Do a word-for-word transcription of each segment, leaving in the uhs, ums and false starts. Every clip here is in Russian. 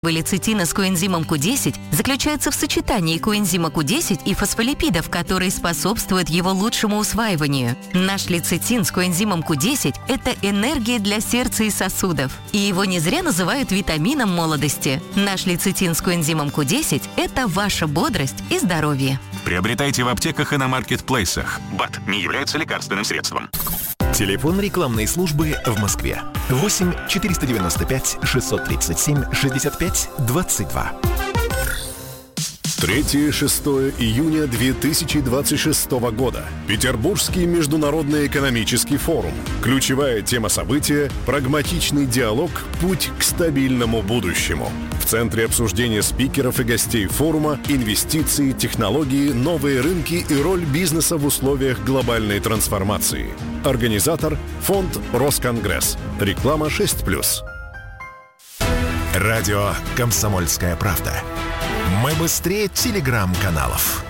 Лецитина с коэнзимом ку десять заключается в сочетании коэнзима ку десять и фосфолипидов, которые способствуют его лучшему усваиванию. Наш лецитин с коэнзимом ку десять – это энергия для сердца и сосудов. И его не зря называют витамином молодости. Наш лецитин с коэнзимом ку десять – это ваша бодрость и здоровье. Приобретайте в аптеках и на маркетплейсах. БАД не является лекарственным средством. Телефон рекламной службы в Москве. восемь четыреста девяносто пять шестьсот тридцать семь шестьдесят пять двадцать два. третьего-шестого июня две тысячи двадцать шестого года. Петербургский международный экономический форум. Ключевая тема события – прагматичный диалог «Путь к стабильному будущему». В центре обсуждения спикеров и гостей форума инвестиции, технологии, новые рынки и роль бизнеса в условиях глобальной трансформации. Организатор – фонд «Росконгресс». Реклама шесть плюс. Радио «Комсомольская правда». Мы быстрее телеграм-каналов.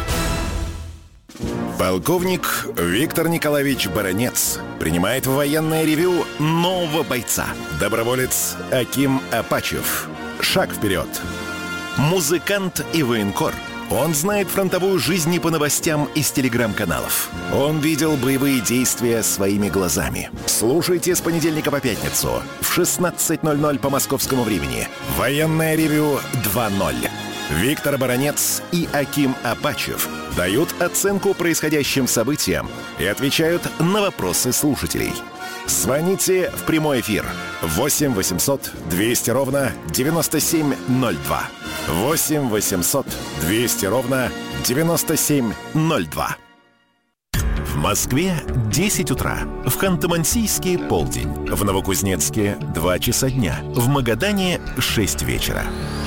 Полковник Виктор Николаевич Баранец принимает в военное ревью нового бойца. Доброволец Аким Апачев. Шаг вперед. Музыкант и военкор. Он знает фронтовую жизнь не по новостям из телеграм-каналов. Он видел боевые действия своими глазами. Слушайте с понедельника по пятницу в шестнадцать ноль ноль по московскому времени. Военное ревью два ноль. Виктор Баранец и Аким Апачев дают оценку происходящим событиям и отвечают на вопросы слушателей. Звоните в прямой эфир восемь восемьсот двести ровно девяносто семь ноль два. восемь восемьсот двести ровно девяносто семь ноль два. В Москве десять утра, в Ханты-Мансийске полдень, в Новокузнецке два часа дня, в Магадане шесть вечера.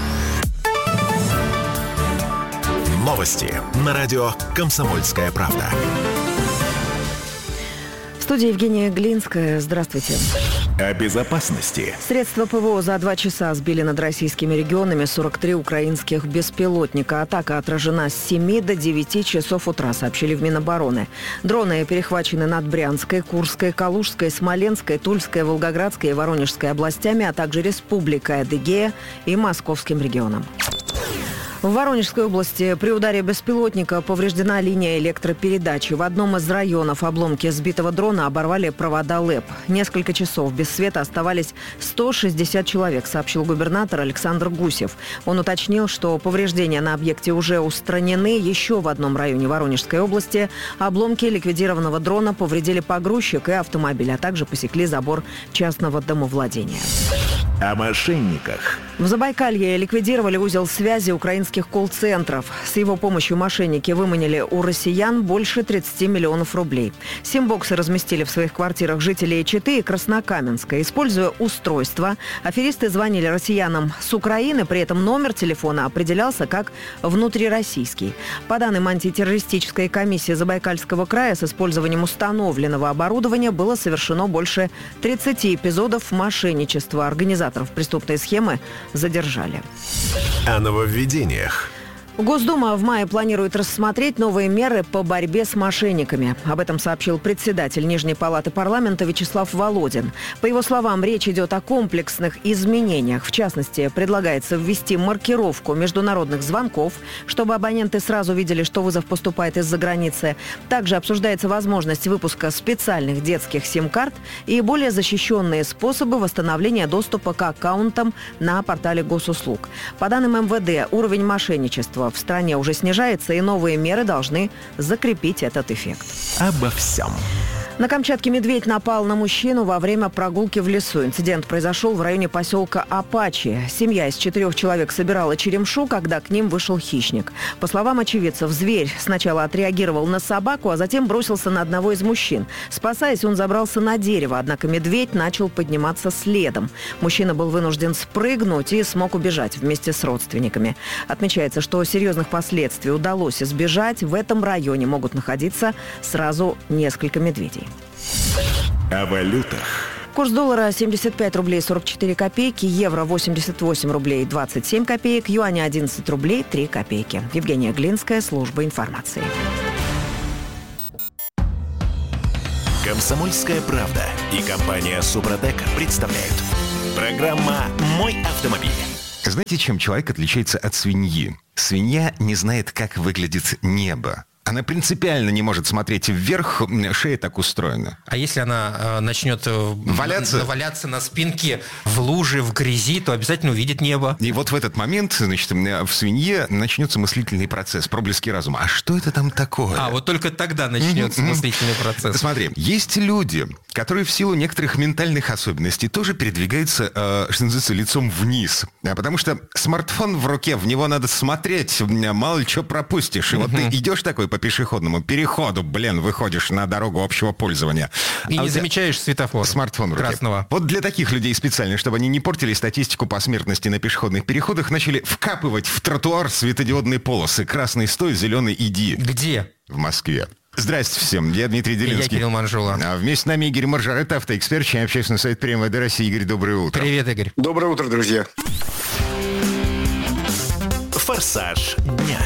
Новости на радио «Комсомольская правда». В студии Евгения Глинская. Здравствуйте. О безопасности. Средства ПВО за два часа сбили над российскими регионами сорок три украинских беспилотника. Атака отражена с семи до девяти часов утра, сообщили в Минобороны. Дроны перехвачены над Брянской, Курской, Калужской, Смоленской, Тульской, Волгоградской и Воронежской областями, а также Республикой Адыгея и Московским регионом. В Воронежской области при ударе беспилотника повреждена линия электропередачи. В одном из районов обломки сбитого дрона оборвали провода ЛЭП. Несколько часов без света оставались сто шестьдесят человек, сообщил губернатор Александр Гусев. Он уточнил, что повреждения на объекте уже устранены. Еще в одном районе Воронежской области обломки ликвидированного дрона повредили погрузчик и автомобиль, а также посекли забор частного домовладения. О мошенниках. В Забайкалье ликвидировали узел связи украинских колл-центров. С его помощью мошенники выманили у россиян больше тридцати миллионов рублей. Сим-боксы разместили в своих квартирах жителей Читы и Краснокаменска. Используя устройство, аферисты звонили россиянам с Украины, при этом номер телефона определялся как внутрироссийский. По данным антитеррористической комиссии Забайкальского края, с использованием установленного оборудования было совершено больше тридцати эпизодов мошенничества. Организаторов преступной схемы задержали. О нововведениях. Госдума в мае планирует рассмотреть новые меры по борьбе с мошенниками. Об этом сообщил председатель Нижней палаты парламента Вячеслав Володин. По его словам, речь идет о комплексных изменениях. В частности, предлагается ввести маркировку международных звонков, чтобы абоненты сразу видели, что вызов поступает из-за границы. Также обсуждается возможность выпуска специальных детских сим-карт и более защищенные способы восстановления доступа к аккаунтам на портале госуслуг. По данным эм вэ дэ, уровень мошенничества в стране уже снижается, и новые меры должны закрепить этот эффект. Обо всем. На Камчатке медведь напал на мужчину во время прогулки в лесу. Инцидент произошел в районе поселка Апачи. Семья из четырех человек собирала черемшу, когда к ним вышел хищник. По словам очевидцев, зверь сначала отреагировал на собаку, а затем бросился на одного из мужчин. Спасаясь, он забрался на дерево, однако медведь начал подниматься следом. Мужчина был вынужден спрыгнуть и смог убежать вместе с родственниками. Отмечается, что серьезных последствий удалось избежать. В этом районе могут находиться сразу несколько медведей. О валютах. Курс доллара семьдесят пять рублей сорок четыре копейки, евро восемьдесят восемь рублей двадцать семь копеек, юаня одиннадцать рублей три копейки. Евгения Глинская, служба информации. «Комсомольская правда» и компания «Супротек» представляют. Программа «Мой автомобиль». Знаете, чем человек отличается от свиньи? Свинья не знает, как выглядит небо. Она принципиально не может смотреть вверх, шея так устроена. А если она э, начнет э, валяться? валяться на спинке в луже, в грязи, то обязательно увидит небо. И вот в этот момент, значит, в свинье начнется мыслительный процесс, проблески разума. А что это там такое? А, вот только тогда начнется мыслительный процесс. Смотри, есть люди, которые в силу некоторых ментальных особенностей тоже передвигаются, э, что называется, лицом вниз. Потому что смартфон в руке, в него надо смотреть, мало ли что пропустишь. И вот ты идешь такой по пешеходному переходу, блин, выходишь на дорогу общего пользования. И а не замечаешь светофор. Смартфон в руке. Красного. Вот для таких людей специально, чтобы они не портили статистику по смертности на пешеходных переходах, начали вкапывать в тротуар светодиодные полосы. Красный стой, зеленый иди. Где? В Москве. Здрасте всем, я Дмитрий Делинский. Я Кирилл Манжула. А вместе с нами Игорь Маржарет, автоэксперт, член общественного совета при эм вэ дэ России. Игорь, доброе утро. Привет, Игорь. Доброе утро, друзья. Форсаж дня.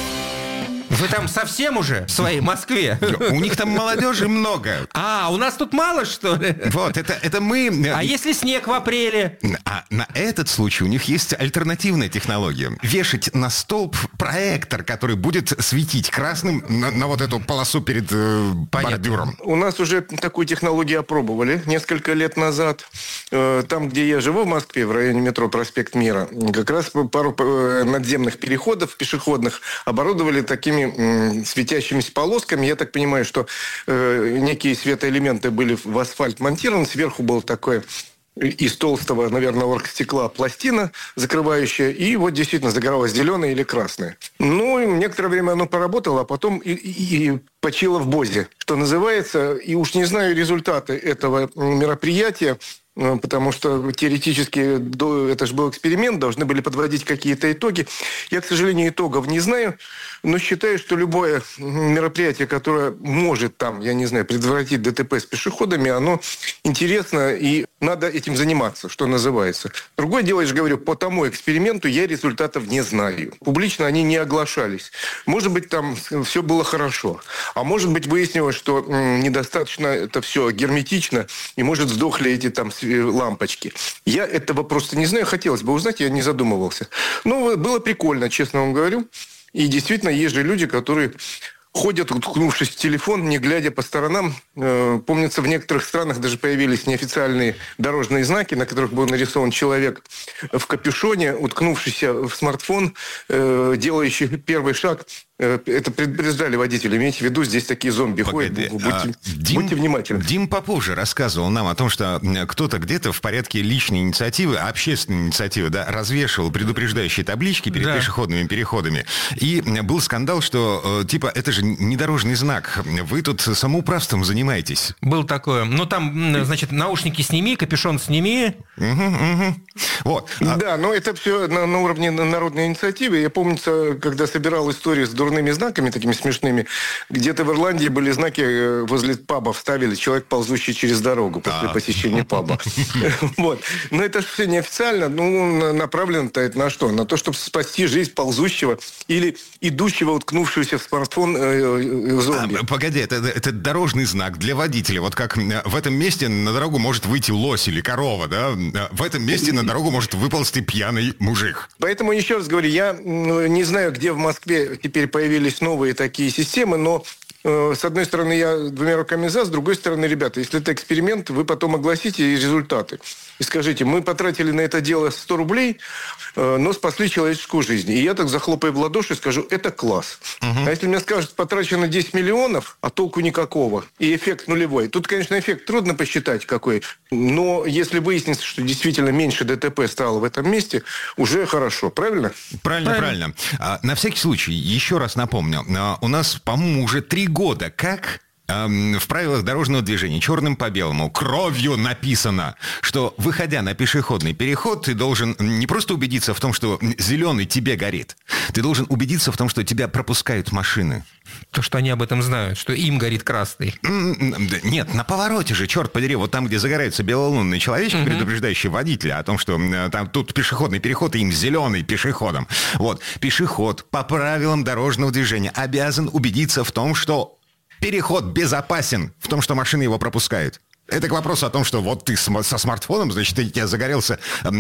Вы там совсем уже в своей Москве? У них там молодежи много. А, у нас тут мало, что ли? Вот, это, это мы... А если снег в апреле? А на этот случай у них есть альтернативная технология. Вешать на столб проектор, который будет светить красным на, на вот эту полосу перед э, бордюром. У нас уже такую технологию опробовали несколько лет назад. Там, где я живу, в Москве, в районе метро Проспект Мира, как раз пару надземных переходов пешеходных оборудовали такими светящимися полосками. Я так понимаю, что э, некие светоэлементы были в асфальт монтированы. Сверху был такой из толстого, наверное, оргстекла пластина, закрывающая. И вот действительно загоралось зеленое или красное. Ну, и некоторое время оно поработало, а потом и, и, и почило в бозе, что называется. И уж не знаю результаты этого мероприятия, потому что теоретически это же был эксперимент, должны были подводить какие-то итоги. Я, к сожалению, итогов не знаю, но считаю, что любое мероприятие, которое может там, я не знаю, предотвратить ДТП с пешеходами, оно интересно, и надо этим заниматься, что называется. Другое дело, я же говорю, по тому эксперименту я результатов не знаю. Публично они не оглашались. Может быть, там все было хорошо, а может быть, выяснилось, что недостаточно это все герметично, и, может, сдохли эти там лампочки. Я этого просто не знаю, хотелось бы узнать, я не задумывался. Но было прикольно, честно вам говорю. И действительно, есть же люди, которые ходят, уткнувшись в телефон, не глядя по сторонам. Помнится, в некоторых странах даже появились неофициальные дорожные знаки, на которых был нарисован человек в капюшоне, уткнувшийся в смартфон, делающий первый шаг. Это предупреждали водители. Имейте в виду, здесь такие зомби Погоди, ходят. Будьте, а, Дим, будьте внимательны. Дим попозже рассказывал нам о том, что кто-то где-то в порядке личной инициативы, общественной инициативы, да, развешивал предупреждающие таблички перед да. пешеходными переходами. И был скандал, что типа это же не дорожный знак. Вы тут самоуправством занимаетесь. Был такое. Ну там, значит, наушники сними, капюшон сними. Угу, угу. Вот. Да, но это все на, на уровне народной инициативы. Я помню, когда собирал историю с дурными знаками, такими смешными, где-то в Ирландии были знаки возле паба вставили, человек, ползущий через дорогу после посещения паба. Вот. Но это же все неофициально. Ну, направлено-то это на что? На то, чтобы спасти жизнь ползущего или идущего, уткнувшегося в смартфон зомби. А, погоди, это, это дорожный знак для водителя. Вот как в этом месте на дорогу может выйти лось или корова, да? В этом месте на дорогу может выползти пьяный мужик. Поэтому, еще раз говорю, я не знаю, где в Москве теперь появились новые такие системы, но э, с одной стороны, я двумя руками за, с другой стороны, ребята, если это эксперимент, вы потом огласите результаты. И скажите, мы потратили на это дело сто рублей, э, но спасли человеческую жизнь. И я так захлопаю в ладоши и скажу, это класс. Uh-huh. А если мне скажут, потрачено десять миллионов, а толку никакого, и эффект нулевой. Тут, конечно, эффект трудно посчитать какой, но если выяснится, что действительно меньше ДТП стало в этом месте, уже хорошо. Правильно? Правильно, правильно. правильно. А, на всякий случай, еще раз напомню, а, у нас, по-моему, уже три года как... В правилах дорожного движения черным по белому кровью написано, что, выходя на пешеходный переход, ты должен не просто убедиться в том, что зеленый тебе горит. Ты должен убедиться в том, что тебя пропускают машины. То, что они об этом знают, что им горит красный. Нет, на повороте же, черт подери, вот там, где загораются белолунные человечки, угу. предупреждающие водителя о том, что там тут пешеходный переход, и им зеленый пешеходом. Вот, пешеход по правилам дорожного движения обязан убедиться в том, что переход безопасен, в том, что машины его пропускают. Это к вопросу о том, что вот ты со смартфоном, значит, ты тебя загорелся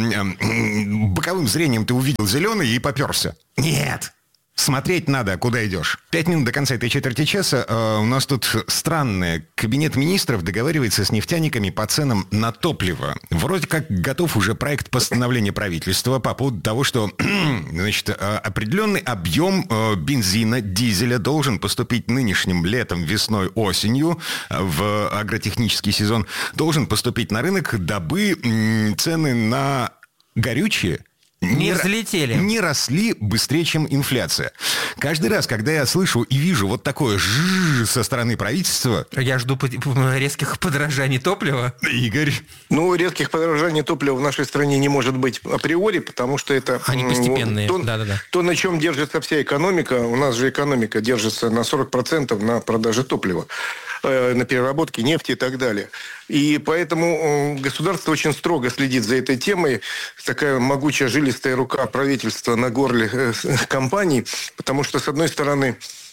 боковым зрением, ты увидел зеленый и поперся. Нет. Смотреть надо, куда идешь. Пять минут до конца этой четверти часа. Э, у нас тут странное. Кабинет министров договаривается с нефтяниками по ценам на топливо. Вроде как готов уже проект постановления правительства по поводу того, что значит, э, определенный объем э, бензина, дизеля должен поступить нынешним летом, весной, осенью э, в агротехнический сезон, должен поступить на рынок, дабы э, цены на горючее Не взлетели. Не росли быстрее, чем инфляция. Каждый раз, когда я слышу и вижу вот такое жжж со стороны правительства... Я жду резких подорожаний топлива. Игорь? Ну, резких подорожаний топлива в нашей стране не может быть априори, потому что это... Они постепенные, то, да-да-да. То, на чем держится вся экономика, у нас же экономика держится на сорок процентов на продаже топлива, на переработке нефти и так далее. И поэтому государство очень строго следит за этой темой. Такая могучая жилистая рука правительства на горле компаний, потому что, с одной стороны,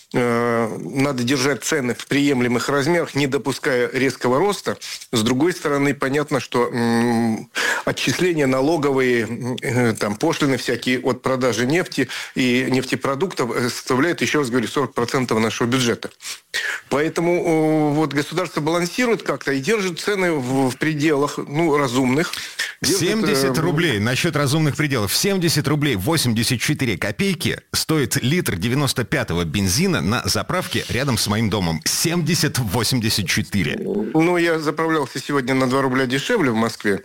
надо держать цены в приемлемых размерах, не допуская резкого роста. С другой стороны, понятно, что м, отчисления налоговые, э, там, пошлины всякие от продажи нефти и нефтепродуктов составляют, еще раз говорю, сорок процентов нашего бюджета. Поэтому э, вот государство балансирует как-то и держит цены в, в пределах ну, разумных. Держит, семьдесят э, рублей насчет разумных пределов. семьдесят рублей восемьдесят четыре копейки стоит литр девяносто пятого бензина на заправке рядом с моим домом. семьдесят восемьдесят четыре. Ну, я заправлялся сегодня на два рубля дешевле в Москве,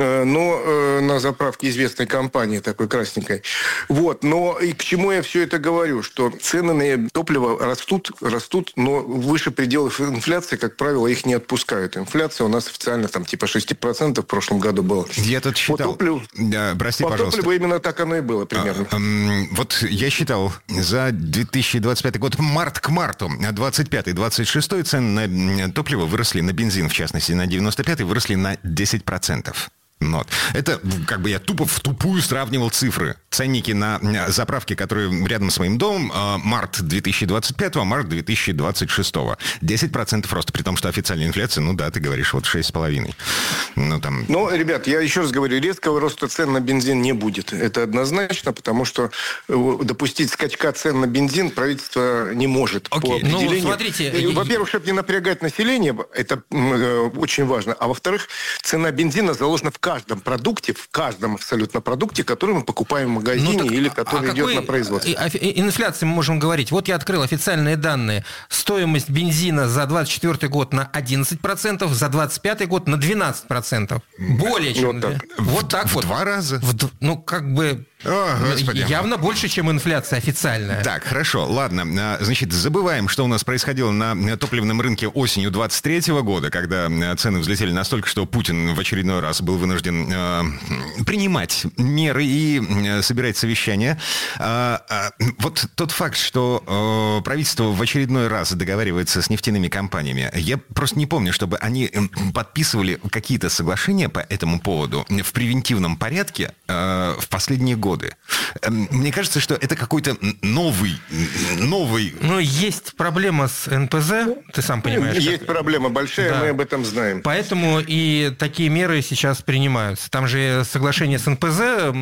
но э, на заправке известной компании, такой красненькой. Вот, но и к чему я все это говорю? Что цены на топливо растут, растут, но выше пределов инфляции, как правило, их не отпускают. Инфляция у нас официально там типа шесть процентов в прошлом году была. Я тут считал... По топливу, да, прости, по пожалуйста. топливу именно так оно и было примерно. А, а, вот я считал, за две тысячи двадцать пятый год, март к марту, двадцать пятый двадцать шестой цены на топливо выросли, на бензин, в частности, на девяносто пятый выросли на десять процентов. Вот. Это как бы я тупо в тупую сравнивал цифры. Ценники на заправке, которые рядом с моим домом, март две тысячи двадцать пятого, март две тысячи двадцать шестого. десять процентов роста, при том, что официальная инфляция, ну да, ты говоришь, вот шесть с половиной. Ну, там... Но, ребят, я еще раз говорю, резкого роста цен на бензин не будет. Это однозначно, потому что допустить скачка цен на бензин правительство не может. Окей. По определению. Ну, смотрите... Во-первых, чтобы не напрягать население, это очень важно. А во-вторых, цена бензина заложена в каждом продукте, в каждом абсолютно продукте, который мы покупаем в магазине ну, так, или который а идет на производство. О инфляции мы можем говорить. Вот я открыл официальные данные. Стоимость бензина за двадцать четвёртый год на одиннадцать процентов, за двадцать пятый год на двенадцать процентов. Более чем. Вот так, вот так в вот. Два раза? В, ну, как бы... О, Господи. Явно больше, чем инфляция официальная. Так, хорошо, ладно. Значит, забываем, что у нас происходило на топливном рынке осенью двадцать третьего года, когда цены взлетели настолько, что Путин в очередной раз был вынужден э, принимать меры и э, собирать совещания. А, а, вот тот факт, что э, правительство в очередной раз договаривается с нефтяными компаниями, я просто не помню, чтобы они подписывали какие-то соглашения по этому поводу в превентивном порядке э, в последние годы. Годы. Мне кажется, что это какой-то новый, новый... Ну, есть проблема с эн пэ зэ, ты сам понимаешь. Есть как... проблема большая, да. Мы об этом знаем. Поэтому и такие меры сейчас принимаются. Там же соглашения с эн пэ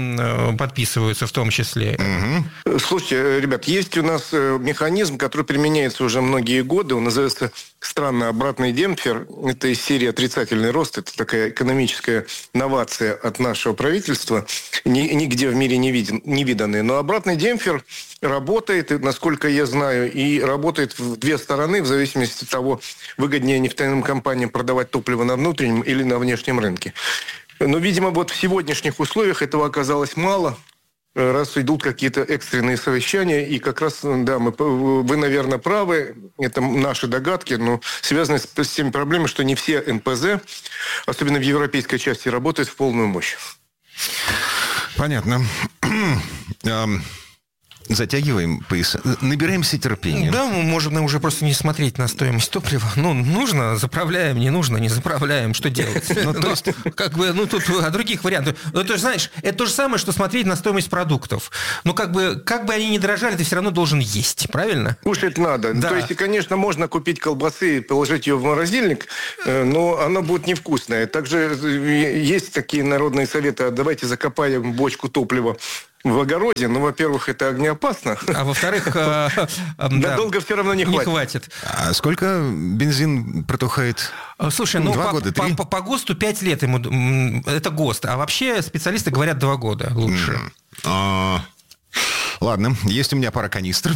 зэ подписываются в том числе. Угу. Слушайте, ребят, есть у нас механизм, который применяется уже многие годы. Он называется странно обратный демпфер. Это из серии «Отрицательный рост». Это такая экономическая новация от нашего правительства. Нигде в мире не виден, не виданные. Но обратный демпфер работает, насколько я знаю, и работает в две стороны, в зависимости от того, выгоднее нефтяным компаниям продавать топливо на внутреннем или на внешнем рынке. Но, видимо, вот в сегодняшних условиях этого оказалось мало, раз идут какие-то экстренные совещания, и как раз, да, мы, вы, наверное, правы, это наши догадки, но связаны с, с теми проблемами, что не все эн пэ зэ, особенно в европейской части, работают в полную мощь. Понятно. затягиваем пояса, набираемся терпения. Да, мы можем уже просто не смотреть на стоимость топлива. Ну, нужно, заправляем, не нужно, не заправляем, что делать? Ну, то есть, как бы, ну, тут о других вариантах. Ну, то есть, знаешь, это то же самое, что смотреть на стоимость продуктов. Ну, как бы, как бы они ни дорожали, ты все равно должен есть, правильно? Кушать надо. Да. То есть, конечно, можно купить колбасы и положить ее в морозильник, но она будет невкусная. Также есть такие народные советы: давайте закопаем бочку топлива в огороде. Ну, во-первых, это огнеопасно. А во-вторых, надолго все равно не хватит. Не хватит. А сколько бензин протухает? Слушай, ну, два по, года, три? По, по, по ГОСТу пять лет ему, это ГОСТ, а вообще специалисты говорят два года лучше. Mm. А, ладно, есть у меня пара канистр.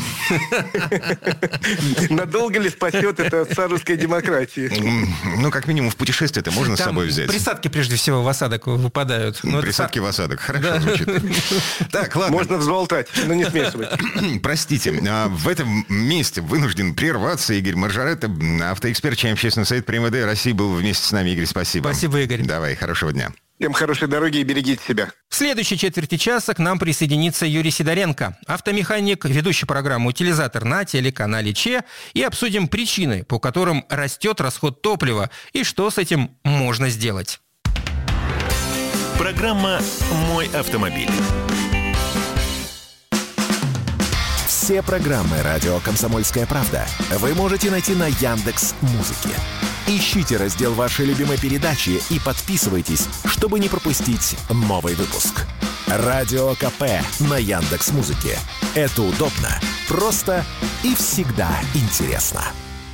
Надолго ли спасет это отца русской демократии? Ну, как минимум, в путешествие-то можно с собой взять. Присадки, прежде всего, в осадок выпадают. Присадки в осадок, хорошо звучит. Так, ладно. Можно взболтать, но не смешивать. Простите, в этом месте вынужден прерваться. Игорь Маржаретта, автоэксперт, член общественного совета при МВД России, был вместе с нами. Игорь, спасибо. Спасибо, Игорь. Давай, хорошего дня. Всем хорошей дороги и берегите себя. В следующей четверти часа к нам присоединится Юрий Сидоренко, автомеханик, ведущий программу «Утилизатор» на телеканале ЧЕ, и обсудим причины, по которым растет расход топлива и что с этим можно сделать. Программа «Мой автомобиль». Все программы «Радио Комсомольская правда» вы можете найти на Яндекс.Музыке. Ищите раздел вашей любимой передачи и подписывайтесь, чтобы не пропустить новый выпуск. Радио КП на Яндекс.Музыке. Это удобно, просто и всегда интересно.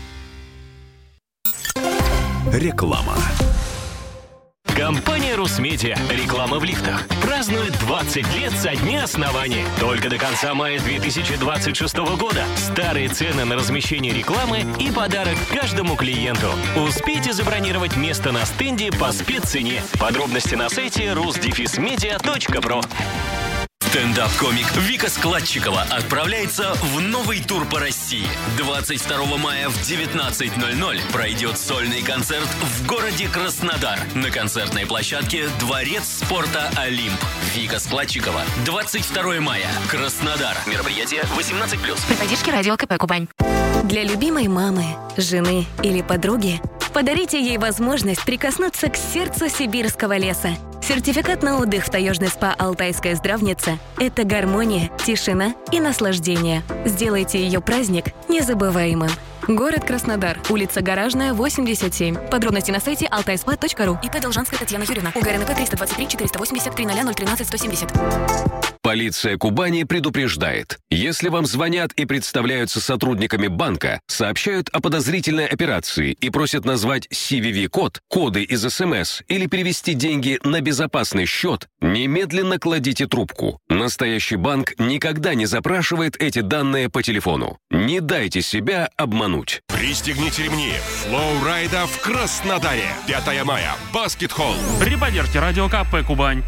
Реклама. Компания «Русмедиа». Реклама в лифтах. Празднует двадцать лет со дня основания. Только до конца мая две тысячи двадцать шестого года. Старые цены на размещение рекламы и подарок каждому клиенту. Успейте забронировать место на стенде по спеццене. Подробности на сайте рус дефис медиа точка про. Стендап-комик Вика Складчикова отправляется в новый тур по России. двадцать второго мая в девятнадцать ноль ноль пройдет сольный концерт в городе Краснодар на концертной площадке «Дворец спорта Олимп». Вика Складчикова. двадцать второго мая. Краснодар. Мероприятие восемнадцать плюс. При поддержке Радио КП Кубань. Для любимой мамы, жены или подруги подарите ей возможность прикоснуться к сердцу сибирского леса. Сертификат на отдых в таежный спа «Алтайская здравница» – это гармония, тишина и наслаждение. Сделайте ее праздник незабываемым. Город Краснодар. Улица Гаражная, восемьдесят семь. Подробности на сайте алтайспа точка ру. ИП Должанская Татьяна Юрьевна. УГРНП триста двадцать три четыреста восемьдесят три ноль ноль тринадцать сто семьдесят. Полиция Кубани предупреждает. Если вам звонят и представляются сотрудниками банка, сообщают о подозрительной операции и просят назвать си ви ви-код, коды из СМС или перевести деньги на безопасный счет, немедленно кладите трубку. Настоящий банк никогда не запрашивает эти данные по телефону. Не дайте себя обмануть. Пристегните ремни. Флоу-райда в Краснодаре. пятого мая. Баскет-холл. При поддержке Радио КП Кубань.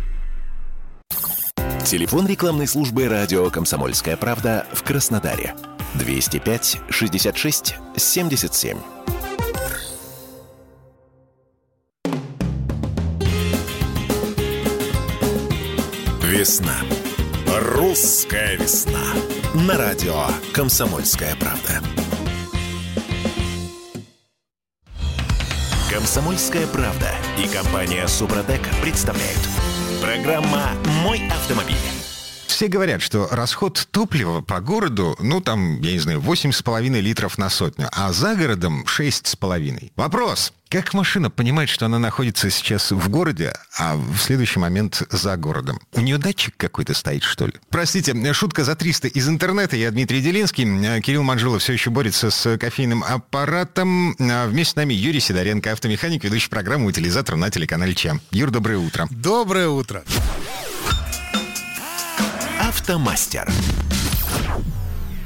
Телефон рекламной службы «Радио Комсомольская правда» в Краснодаре. двести пять шестьдесят шесть семьдесят семь. Весна. Русская весна. На радио «Комсомольская правда». «Комсомольская правда» и компания «Супротек» представляют. Программа «Мой автомобиль». Все говорят, что расход топлива по городу, ну, там, я не знаю, восемь с половиной литров на сотню, а за городом шесть с половиной. Вопрос. Как машина понимает, что она находится сейчас в городе, а в следующий момент за городом? У нее датчик какой-то стоит, что ли? Простите, шутка за триста из интернета. Я Дмитрий Делинский. Кирилл Манжулов все еще борется с кофейным аппаратом. Вместе с нами Юрий Сидоренко, автомеханик, ведущий программу «Утилизатор» на телеканале ЧЕ. Юр, доброе утро. Доброе утро. Автомастер.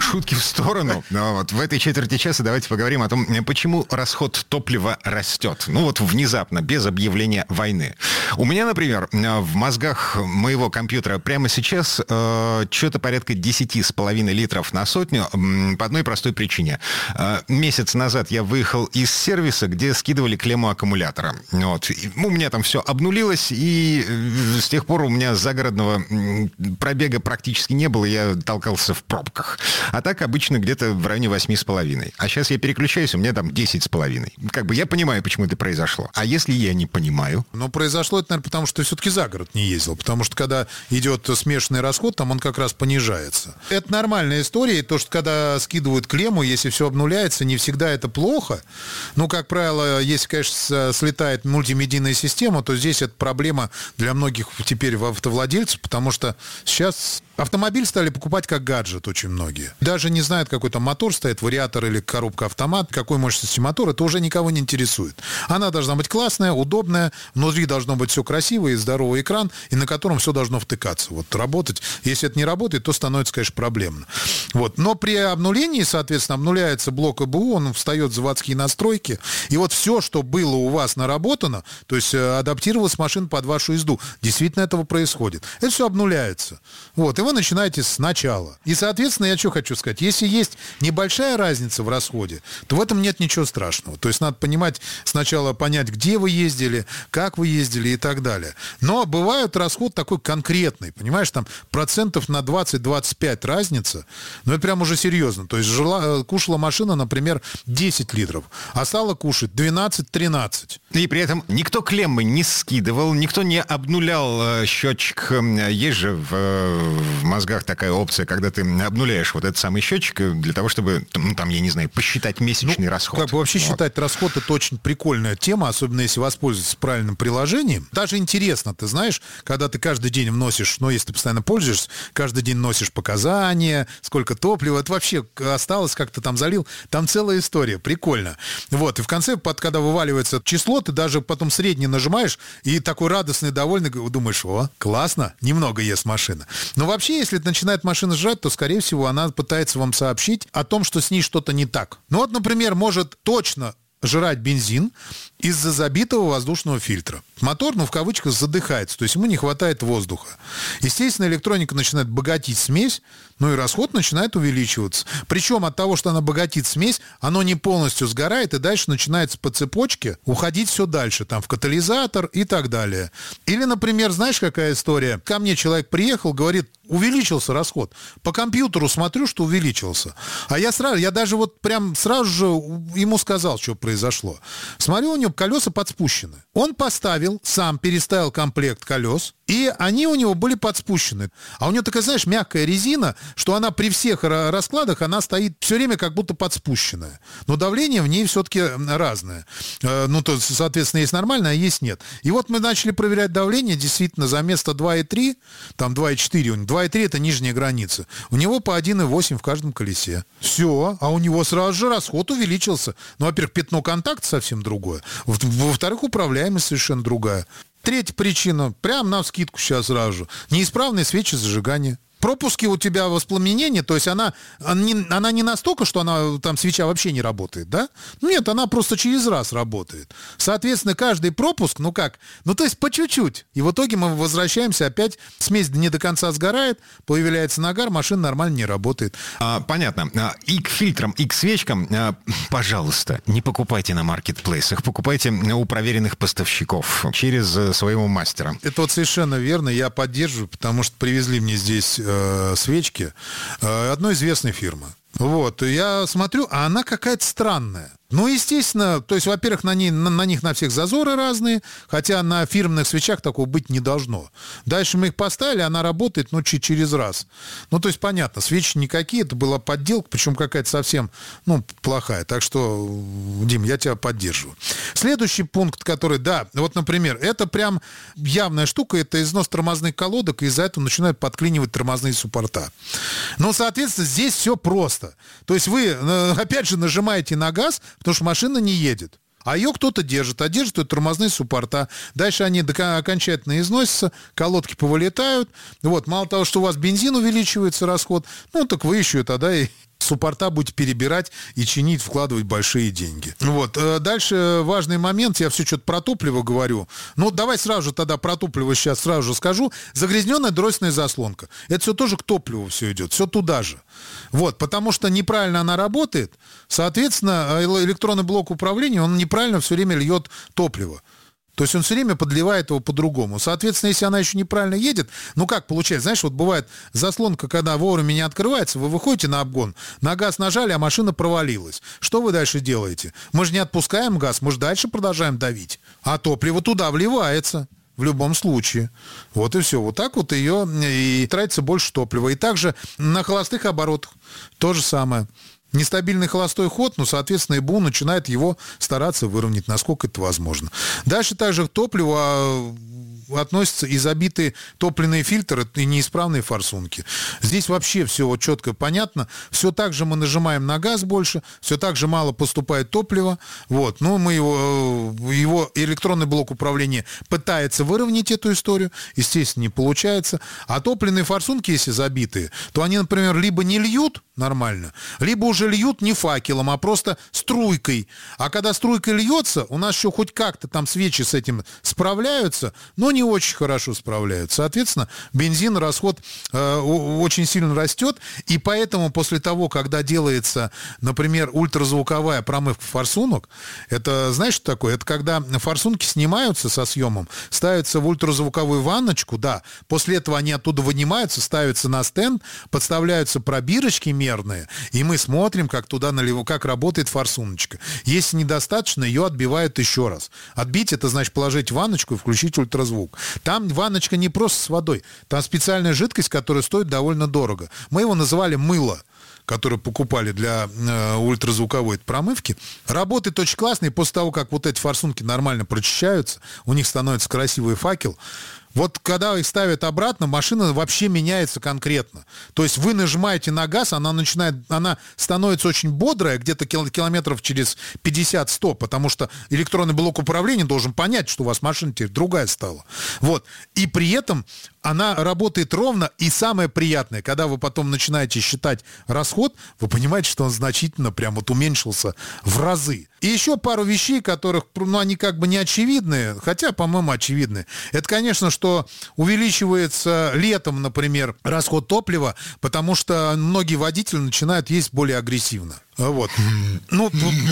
шутки в сторону. Но вот в этой четверти часа давайте поговорим о том, почему расход топлива растет. Ну вот внезапно, без объявления войны. У меня, например, в мозгах моего компьютера прямо сейчас э, что-то порядка десять с половиной литров на сотню э, по одной простой причине. Э, месяц назад я выехал из сервиса, где скидывали клемму аккумулятора. Вот. И у меня там все обнулилось, и с тех пор у меня загородного пробега практически не было, я толкался в пробках. А так обычно где-то в районе восемь с половиной. А сейчас я переключаюсь, у меня там десять с половиной. Как бы я понимаю, почему это произошло. А если я не понимаю? Ну, произошло это, наверное, потому что ты все-таки за город не ездил. Потому что когда идет смешанный расход, там он как раз понижается. Это нормальная история. И то, что когда скидывают клемму, если все обнуляется, не всегда это плохо. Ну, как правило, если, конечно, слетает мультимедийная система, то здесь это проблема для многих теперь автовладельцев, потому что сейчас автомобиль стали покупать как гаджет очень многие. Даже не знают, какой там мотор стоит, вариатор или коробка-автомат, какой мощности мотор, это уже никого не интересует. Она должна быть классная, удобная, внутри должно быть все красиво и здоровый экран, и на котором все должно втыкаться, вот, работать. Если это не работает, то становится, конечно, проблемно. Вот. Но при обнулении, соответственно, обнуляется блок ЭБУ, он встает в заводские настройки, и вот все, что было у вас наработано, то есть адаптировалась машина под вашу езду, действительно этого происходит. Это все обнуляется. Вот. И вы начинаете сначала. И, соответственно, я что хочу сказать, если есть небольшая разница в расходе, то в этом нет ничего страшного. То есть надо понимать, сначала понять, где вы ездили, как вы ездили и так далее. Но бывает расход такой конкретный, понимаешь, там процентов на двадцать-двадцать пять разница, но это прям уже серьезно. То есть жила, кушала машина, например, десять литров, а стала кушать двенадцать-тринадцать. И при этом никто клеммы не скидывал, никто не обнулял э, счетчик. Есть же в, в мозгах такая опция, когда ты обнуляешь вот этот самый счетчик для того, чтобы, ну, там, я не знаю, посчитать месячный ну, расход. Как бы вообще вот. Считать расход — это очень прикольная тема, особенно если воспользоваться правильным приложением. Даже интересно, ты знаешь, когда ты каждый день вносишь, ну, если ты постоянно пользуешься, каждый день носишь показания, сколько топлива, это вообще осталось, как ты там залил, там целая история, прикольно. Вот, и в конце, когда вываливается число, ты даже потом средний нажимаешь, и такой радостный, довольный, думаешь, о, классно, немного ест машина. Но вообще, если начинает машина жрать, то, скорее всего, она пытается вам сообщить о том, что с ней что-то не так. Ну вот, например, может точно жрать бензин из-за забитого воздушного фильтра. Мотор, ну, в кавычках, задыхается, то есть ему не хватает воздуха. Естественно, электроника начинает богатить смесь, ну и расход начинает увеличиваться. Причем от того, что она богатит смесь, оно не полностью сгорает, и дальше начинается по цепочке уходить все дальше, там, в катализатор и так далее. Или, например, знаешь, какая история? Ко мне человек приехал, говорит, увеличился расход. По компьютеру смотрю, что увеличился. А я сразу, я даже вот прям сразу же ему сказал, что произошло. Смотрю, у него колеса подспущены. Он поставил, сам переставил комплект колес, и они у него были подспущены. А у него такая, знаешь, мягкая резина, что она при всех раскладах, она стоит все время как будто подспущенная. Но давление в ней все-таки разное. Ну, то, соответственно, есть нормально, а есть нет. И вот мы начали проверять давление, действительно, за место два и три, там два и четыре, два и три это нижняя граница. У него по один и восемь в каждом колесе. Все, а у него сразу же расход увеличился. Ну, во-первых, пятно контакта совсем другое. Во-вторых, управляемость совершенно другая. Третья причина, прям навскидку сейчас сразу же. Неисправные свечи зажигания. Пропуски у тебя воспламенения, то есть она, она, не, она не настолько, что она, там свеча вообще не работает, да? Нет, она просто через раз работает. Соответственно, каждый пропуск, ну как, ну то есть по чуть-чуть. И в итоге мы возвращаемся опять, смесь не до конца сгорает, появляется нагар, машина нормально не работает. А, понятно. И к фильтрам, и к свечкам, а, пожалуйста, не покупайте на маркетплейсах, покупайте у проверенных поставщиков через своего мастера. Это вот совершенно верно, я поддерживаю, потому что привезли мне здесь свечки одной известной фирмы. Вот, я смотрю, а она какая-то странная. Ну, естественно, то есть, во-первых, на, ней, на, на них на всех зазоры разные, хотя на фирменных свечах такого быть не должно. Дальше мы их поставили, она работает, ну, чуть через раз. Ну, то есть, понятно, свечи никакие, это была подделка, причем какая-то совсем, ну, плохая. Так что, Дим, я тебя поддерживаю. Следующий пункт, который, да, вот, например, это прям явная штука, это износ тормозных колодок, и из-за этого начинают подклинивать тормозные суппорта. Ну, соответственно, здесь все просто. То есть, вы, опять же, нажимаете на газ, потому что машина не едет. А ее кто-то держит, а держит ее тормозные суппорта. Дальше они окончательно износятся, колодки повылетают. Вот, мало того, что у вас бензин увеличивается, расход, ну, так вы еще тогда и суппорта будете перебирать и чинить, вкладывать большие деньги. Вот. Дальше важный момент, я все что-то про топливо говорю. Ну, давай сразу же тогда про топливо сейчас сразу же скажу. Загрязненная дроссельная заслонка. Это все тоже к топливу все идет, все туда же. Вот, потому что неправильно она работает, соответственно, электронный блок управления, он неправильно все время льет топливо. То есть он все время подливает его по-другому. Соответственно, если она еще неправильно едет, ну как получается, знаешь, вот бывает заслонка, когда вовремя не открывается, вы выходите на обгон, на газ нажали, а машина провалилась. Что вы дальше делаете? Мы же не отпускаем газ, мы же дальше продолжаем давить. А топливо туда вливается. В любом случае. Вот и все. Вот так вот ее и тратится больше топлива. И также на холостых оборотах то же самое. Нестабильный холостой ход, ну, соответственно, ИБУ начинает его стараться выровнять, насколько это возможно. Дальше также к топливу относятся и забитые топливные фильтры, и неисправные форсунки. Здесь вообще все вот четко понятно. Все так же мы нажимаем на газ больше, все так же мало поступает топлива. Вот. Ну, мы его, его электронный блок управления пытается выровнять эту историю. Естественно, не получается. А топливные форсунки, если забитые, то они, например, либо не льют нормально, либо уже льют не факелом, а просто струйкой. А когда струйкой льется, у нас еще хоть как-то там свечи с этим справляются, но не очень хорошо справляются. Соответственно, бензин, расход э, очень сильно растет, и поэтому после того, когда делается, например, ультразвуковая промывка форсунок, это, знаешь, что такое? Это когда форсунки снимаются со съемом, ставятся в ультразвуковую ванночку, да, после этого они оттуда вынимаются, ставятся на стенд, подставляются пробирочки мерные, и мы смотрим, как туда налив... как работает форсуночка. Если недостаточно, ее отбивают еще раз. Отбить — это значит положить в ванночку и включить ультразвук. Там ванночка не просто с водой, там специальная жидкость, которая стоит довольно дорого. Мы его называли мыло, которые покупали для э, ультразвуковой промывки. Работает очень классно, и после того, как вот эти форсунки нормально прочищаются, у них становится красивый факел. Вот когда их ставят обратно, машина вообще меняется конкретно. То есть вы нажимаете на газ, она начинает, она становится очень бодрая, где-то километров через пятьдесят-сто, потому что электронный блок управления должен понять, что у вас машина теперь другая стала. Вот. И при этом она работает ровно, и самое приятное, когда вы потом начинаете считать расход, вы понимаете, что он значительно прям вот уменьшился в разы. И еще пару вещей, которых, ну, они как бы не очевидные, хотя, по-моему, очевидные. Это, конечно, что увеличивается летом, например, расход топлива, потому что многие водители начинают есть более агрессивно. Вот. Ну,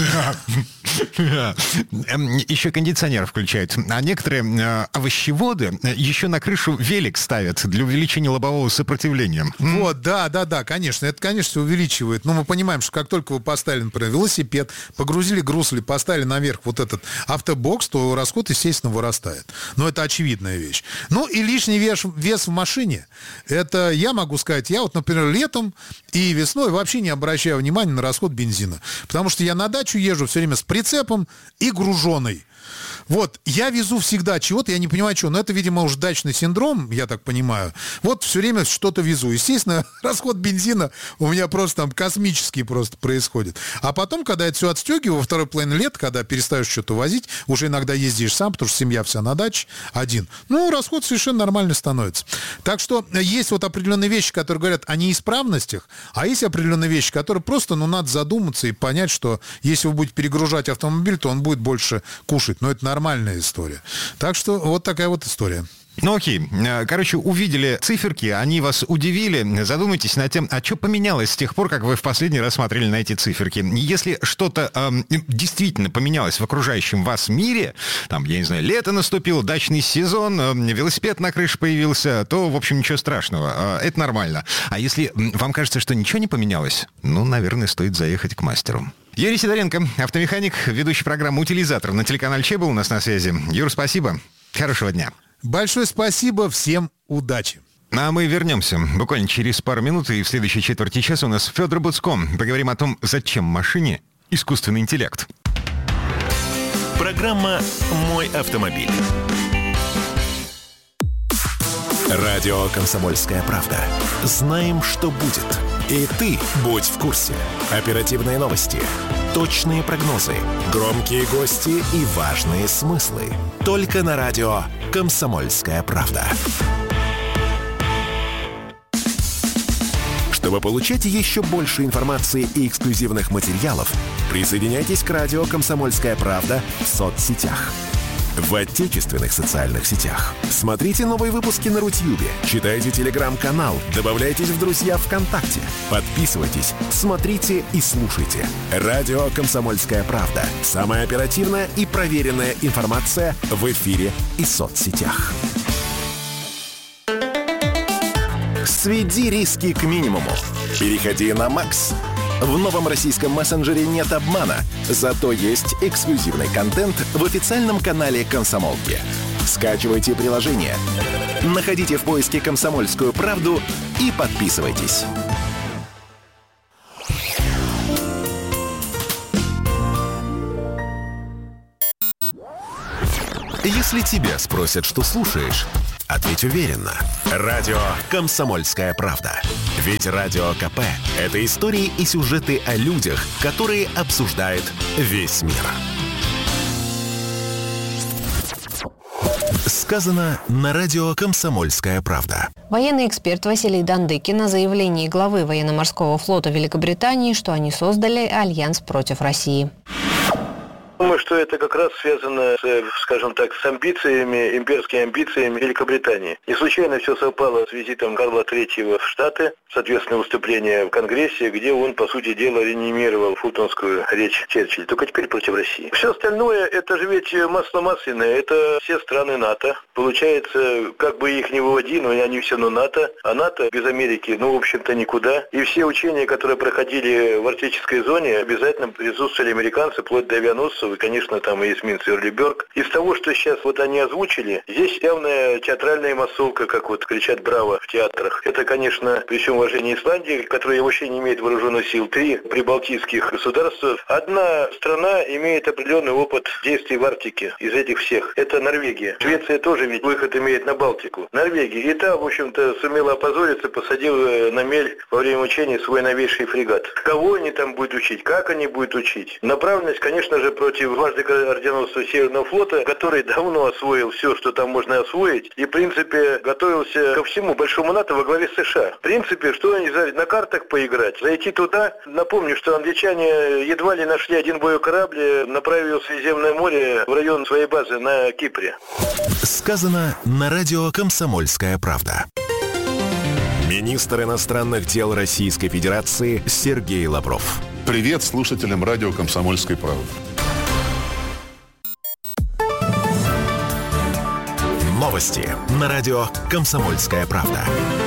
еще кондиционер включают. А некоторые овощеводы еще на крышу велик ставят для увеличения лобового сопротивления. Вот, да, да, да, конечно. Это, конечно, увеличивает. Но мы понимаем, что как только вы поставили, например, велосипед, погрузили груз или поставили наверх вот этот автобокс, то расход, естественно, вырастает. Но это очевидная вещь. Ну и лишний вес, вес в машине. Это я могу сказать, я вот, например, летом и весной вообще не обращаю внимания на расход бензина. Потому что я на дачу езжу все время с прицепом и груженой. Вот, я везу всегда чего-то, я не понимаю, чего, но это, видимо, уж дачный синдром, я так понимаю. Вот все время что-то везу. Естественно, расход бензина у меня просто там космический просто происходит. А потом, когда я это все отстегиваю, во второй половине лет, когда перестаешь что-то возить, уже иногда ездишь сам, потому что семья вся на даче, один. Ну, расход совершенно нормально становится. Так что есть вот определенные вещи, которые говорят о неисправностях, а есть определенные вещи, которые просто, ну, надо задуматься и понять, что если вы будете перегружать автомобиль, то он будет больше кушать. Но это нормальная история. Так что вот такая вот история. Ну окей. Короче, увидели циферки, они вас удивили. Задумайтесь над тем, а что поменялось с тех пор, как вы в последний раз смотрели на эти циферки. Если что-то э, действительно поменялось в окружающем вас мире, там, я не знаю, лето наступило, дачный сезон, э, велосипед на крыше появился, то, в общем, ничего страшного. Э, это нормально. А если вам кажется, что ничего не поменялось, ну, наверное, стоит заехать к мастеру. Юрий Сидоренко, автомеханик, ведущий программы «Утилизатор» на телеканале Че был у нас на связи. Юр, спасибо. Хорошего дня. Большое спасибо, всем удачи. А мы вернемся буквально через пару минут, и в следующей четверти часа у нас Федор Буцко. Поговорим о том, зачем машине искусственный интеллект. Программа «Мой автомобиль». Радио «Комсомольская правда». Знаем, что будет. И ты будь в курсе. Оперативные новости, точные прогнозы, громкие гости и важные смыслы. Только на радио «Комсомольская правда». Чтобы получать еще больше информации и эксклюзивных материалов, присоединяйтесь к радио «Комсомольская правда» в соцсетях. В отечественных социальных сетях. Смотрите новые выпуски на Рутьюбе, читайте телеграм-канал, добавляйтесь в друзья ВКонтакте, подписывайтесь, смотрите и слушайте. Радио «Комсомольская правда». Самая оперативная и проверенная информация в эфире и соцсетях. Сведи риски к минимуму. Переходи на Макс. В новом российском мессенджере нет обмана, зато есть эксклюзивный контент в официальном канале «Комсомолки». Скачивайте приложение, находите в поиске «Комсомольскую правду» и подписывайтесь. Если тебя спросят, что слушаешь, ответь уверенно. Радио «Комсомольская правда». Ведь Радио КП – это истории и сюжеты о людях, которые обсуждает весь мир. Сказано на радио «Комсомольская правда». Военный эксперт Василий Дандыкин о заявлении главы военно-морского флота Великобритании, что они создали альянс против России. Думаю, что это как раз связано, с, скажем так, с амбициями, имперскими амбициями Великобритании. Не случайно все совпало с визитом Карла Третьего в Штаты, соответственно, выступление в Конгрессе, где он, по сути дела, реанимировал фултонскую речь Черчилля, только теперь против России. Все остальное, это же ведь масло масляное, это все страны НАТО. Получается, как бы их ни выводи, но они все равно НАТО, а НАТО без Америки, ну, в общем-то, никуда. И все учения, которые проходили в арктической зоне, обязательно присутствовали американцы, вплоть до авианосцев, и, конечно, там и эсминец Эрлиберг. Из того, что сейчас вот они озвучили, здесь явная театральная массовка, как вот кричат «Браво» в театрах. Это, конечно, при всем уважении Исландии, которая вообще не имеет вооруженных сил, три прибалтийских государства. Одна страна имеет определенный опыт действий в Арктике из этих всех. Это Норвегия. Швеция тоже ведь выход имеет на Балтику. Норвегия. И та, в общем-то, сумела опозориться, посадила на мель во время учений свой новейший фрегат. Кого они там будут учить? Как они будут учить? Направленность, конечно же, против дважды орденоносца Северного флота, который давно освоил все, что там можно освоить, и, в принципе, готовился ко всему большому НАТО во главе США. В принципе, что они взяли? На картах поиграть, зайти туда. Напомню, что англичане едва ли нашли один боевой корабль, направив его в Средиземное море в район своей базы на Кипре. Сказано на радио «Комсомольская правда». Министр иностранных дел Российской Федерации Сергей Лавров. Привет слушателям радио «Комсомольской правды». Новости на радио «Комсомольская правда».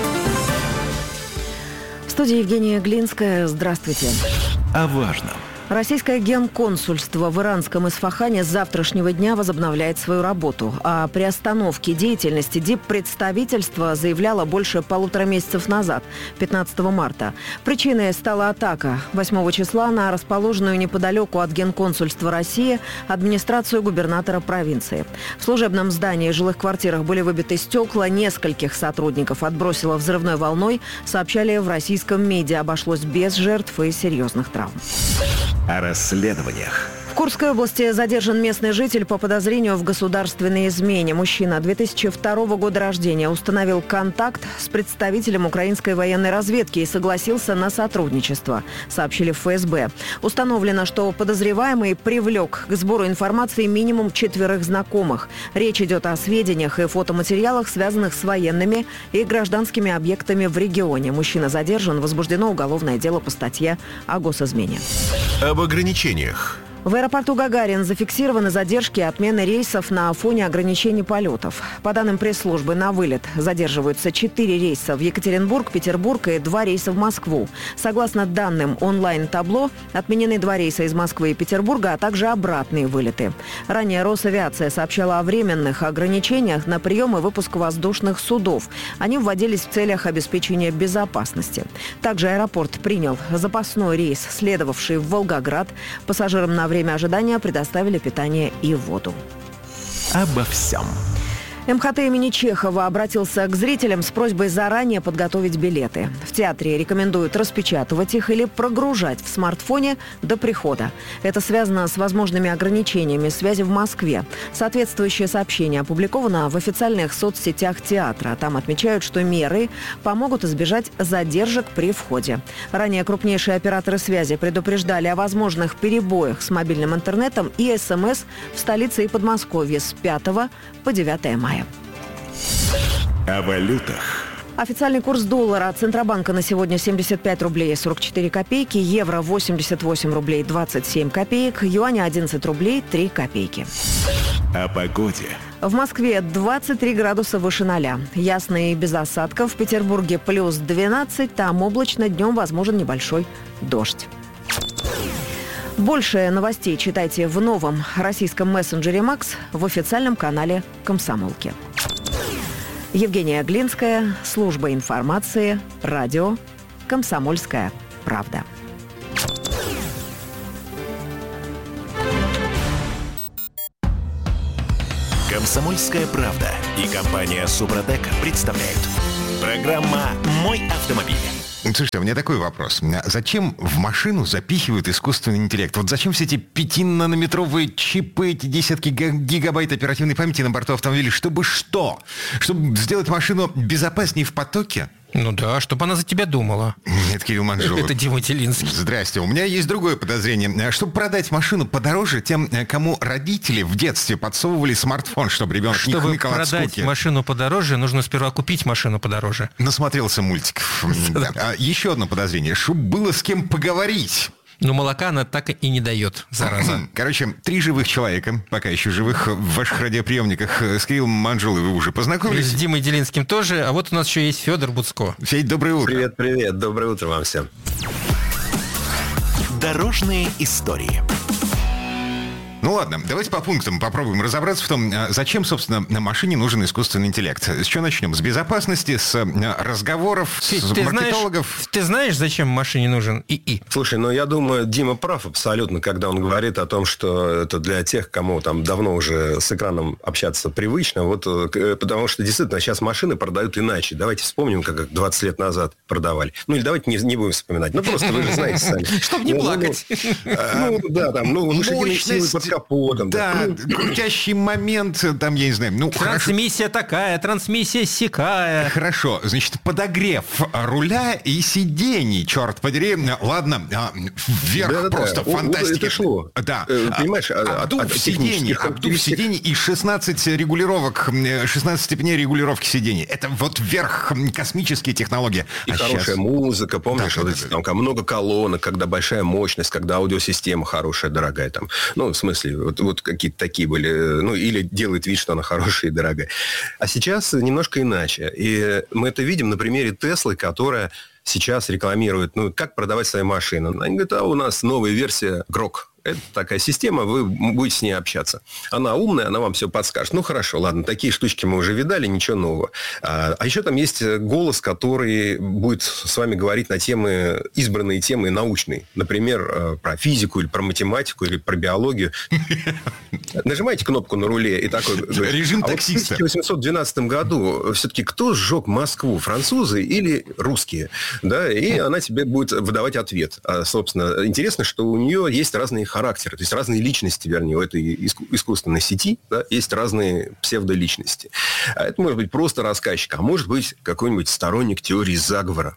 В студии Евгения Глинская. Здравствуйте. О важном. Российское генконсульство в иранском Исфахане с завтрашнего дня возобновляет свою работу. О приостановке деятельности диппредставительство заявляло больше полутора месяцев назад, пятнадцатого марта. Причиной стала атака восьмого числа на расположенную неподалеку от генконсульства России администрацию губернатора провинции. В служебном здании и жилых квартирах были выбиты стекла, нескольких сотрудников отбросило взрывной волной, сообщали в российском медиа. Обошлось без жертв и серьезных травм. О расследованиях. В Курской области задержан местный житель по подозрению в государственной измене. Мужчина две тысячи второго года рождения установил контакт с представителем украинской военной разведки и согласился на сотрудничество, сообщили в эф эс бэ. Установлено, что подозреваемый привлек к сбору информации минимум четверых знакомых. Речь идет о сведениях и фотоматериалах, связанных с военными и гражданскими объектами в регионе. Мужчина задержан, возбуждено уголовное дело по статье о госизмене. Об ограничениях. В аэропорту Гагарин зафиксированы задержки и отмены рейсов на фоне ограничений полетов. По данным пресс-службы, на вылет задерживаются четыре рейса в Екатеринбург, Петербург и два рейса в Москву. Согласно данным онлайн-табло, отменены два рейса из Москвы и Петербурга, а также обратные вылеты. Ранее Росавиация сообщала о временных ограничениях на прием и выпуск воздушных судов. Они вводились в целях обеспечения безопасности. Также аэропорт принял запасной рейс, следовавший в Волгоград. Пассажирам на время ожидания предоставили питание и воду. Обо всем. эм ха тэ имени Чехова обратился к зрителям с просьбой заранее подготовить билеты. В театре рекомендуют распечатывать их или прогружать в смартфоне до прихода. Это связано с возможными ограничениями связи в Москве. Соответствующее сообщение опубликовано в официальных соцсетях театра. Там отмечают, что меры помогут избежать задержек при входе. Ранее крупнейшие операторы связи предупреждали о возможных перебоях с мобильным интернетом и эс эм эс в столице и Подмосковье с пятого по девятое мая. О валютах. Официальный курс доллара от Центробанка на сегодня семьдесят пять рублей сорок четыре копейки, евро восемьдесят восемь рублей двадцать семь копеек, юаня одиннадцать рублей три копейки. О погоде. В Москве двадцать три градуса выше ноля. Ясно и без осадков. В Петербурге плюс двенадцать, там облачно, днем возможен небольшой дождь. Больше новостей читайте в новом российском мессенджере «Макс» в официальном канале «Комсомолки». Евгения Глинская, служба информации, радио «Комсомольская правда». «Комсомольская правда» и компания «Супротек» представляют. Программа «Мой автомобиль». Слушайте, у меня такой вопрос. Зачем в машину запихивают искусственный интеллект? Вот зачем все эти пятинанометровые чипы, эти десятки гигабайт оперативной памяти на борту автомобиля? Чтобы что? Чтобы сделать машину безопаснее в потоке? Ну да, чтобы она за тебя думала. Нет, Кирилл Манжулов. Это Дима Телинский. Здрасте. У меня есть другое подозрение. Чтобы продать машину подороже тем, кому родители в детстве подсовывали смартфон, чтобы ребенок не хныкал от скуки. Чтобы продать машину подороже, нужно сперва купить машину подороже. Насмотрелся мультиков. Еще одно подозрение. Чтобы было с кем поговорить. Но молока она так и не дает, зараза. Короче, три живых человека, пока еще живых, в ваших радиоприемниках. С Кириллом Манжулой вы уже познакомились? С Димой Делинским тоже. А вот у нас еще есть Федор Буцко. Федь, доброе утро. Привет, привет. Доброе утро вам всем. Дорожные истории. Ну ладно, давайте по пунктам попробуем разобраться в том, зачем, собственно, на машине нужен искусственный интеллект. С чего начнем? С безопасности, с разговоров, Федь, с ты маркетологов? Знаешь, ты знаешь, зачем машине нужен ИИ? Слушай, ну я думаю, Дима прав абсолютно, когда он говорит о том, что это для тех, кому там давно уже с экраном общаться привычно. Вот, потому что действительно сейчас машины продают иначе. Давайте вспомним, как двадцать лет назад продавали. Ну или давайте не, не будем вспоминать. Ну просто вы же знаете сами. Чтобы не плакать. Ну да, там, ну лошадиные силы под капотом. Да, крутящий момент, там, я не знаю, ну, трансмиссия хорошо. Такая, трансмиссия сякая. Хорошо, значит, подогрев руля и сидений, черт подери. Ладно, вверх да, просто да, фантастика. Это шло. Да. Понимаешь, обдув от, от сидений, обдув сидений и шестнадцать регулировок, шестнадцать степеней регулировки сидений. Это вот вверх космические технологии. И а хорошая сейчас... музыка, помнишь, да, вот да, эти, там много колонок, когда большая мощность, когда аудиосистема хорошая, дорогая там. Ну, в смысле, вот, вот какие-то такие были, ну, или делает вид, что она хорошая и дорогая. А сейчас немножко иначе. И мы это видим на примере Теслы, которая сейчас рекламирует, ну, как продавать свои машины. Они говорят, а у нас новая версия Грок. Это такая система, вы будете с ней общаться. Она умная, она вам все подскажет. Ну, хорошо, ладно, такие штучки мы уже видали, ничего нового. А, а еще там есть голос, который будет с вами говорить на темы, избранные темы научные. Например, про физику, или про математику, или про биологию. Нажимаете кнопку на руле и такой... Режим таксиста. В тысяча восемьсот двенадцатом году все-таки кто сжег Москву? Французы или русские? Да, и она тебе будет выдавать ответ. А, собственно, интересно, что у нее есть разные характеры, то есть разные личности, вернее, у этой искусственной сети, да, есть разные псевдоличности. А это может быть просто рассказчик, а может быть какой-нибудь сторонник теории заговора.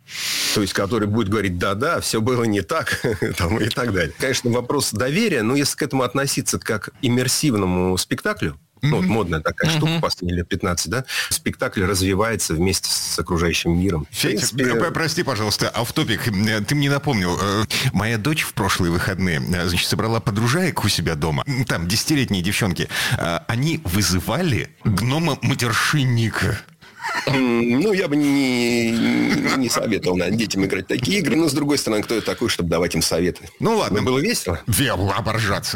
То есть, который будет говорить, да-да, все было не так, там, и так далее. Конечно, вопрос доверия, но если к этому относиться как к иммерсивному спектаклю, ну, вот модная такая mm-hmm. штука последние лет пятнадцать, да? Спектакль развивается вместе с окружающим миром. Федь, принципе... прости, пожалуйста, офф-топик. Ты мне напомнил. Моя дочь в прошлые выходные, значит, собрала подружаек у себя дома. Там, десятилетние девчонки. Они вызывали гнома-матершинника. Ну, я бы не, не советовал, наверное, детям играть в такие игры. Но, с другой стороны, кто я такой, чтобы давать им советы? Ну, ладно. Было весело? Весело оборжаться.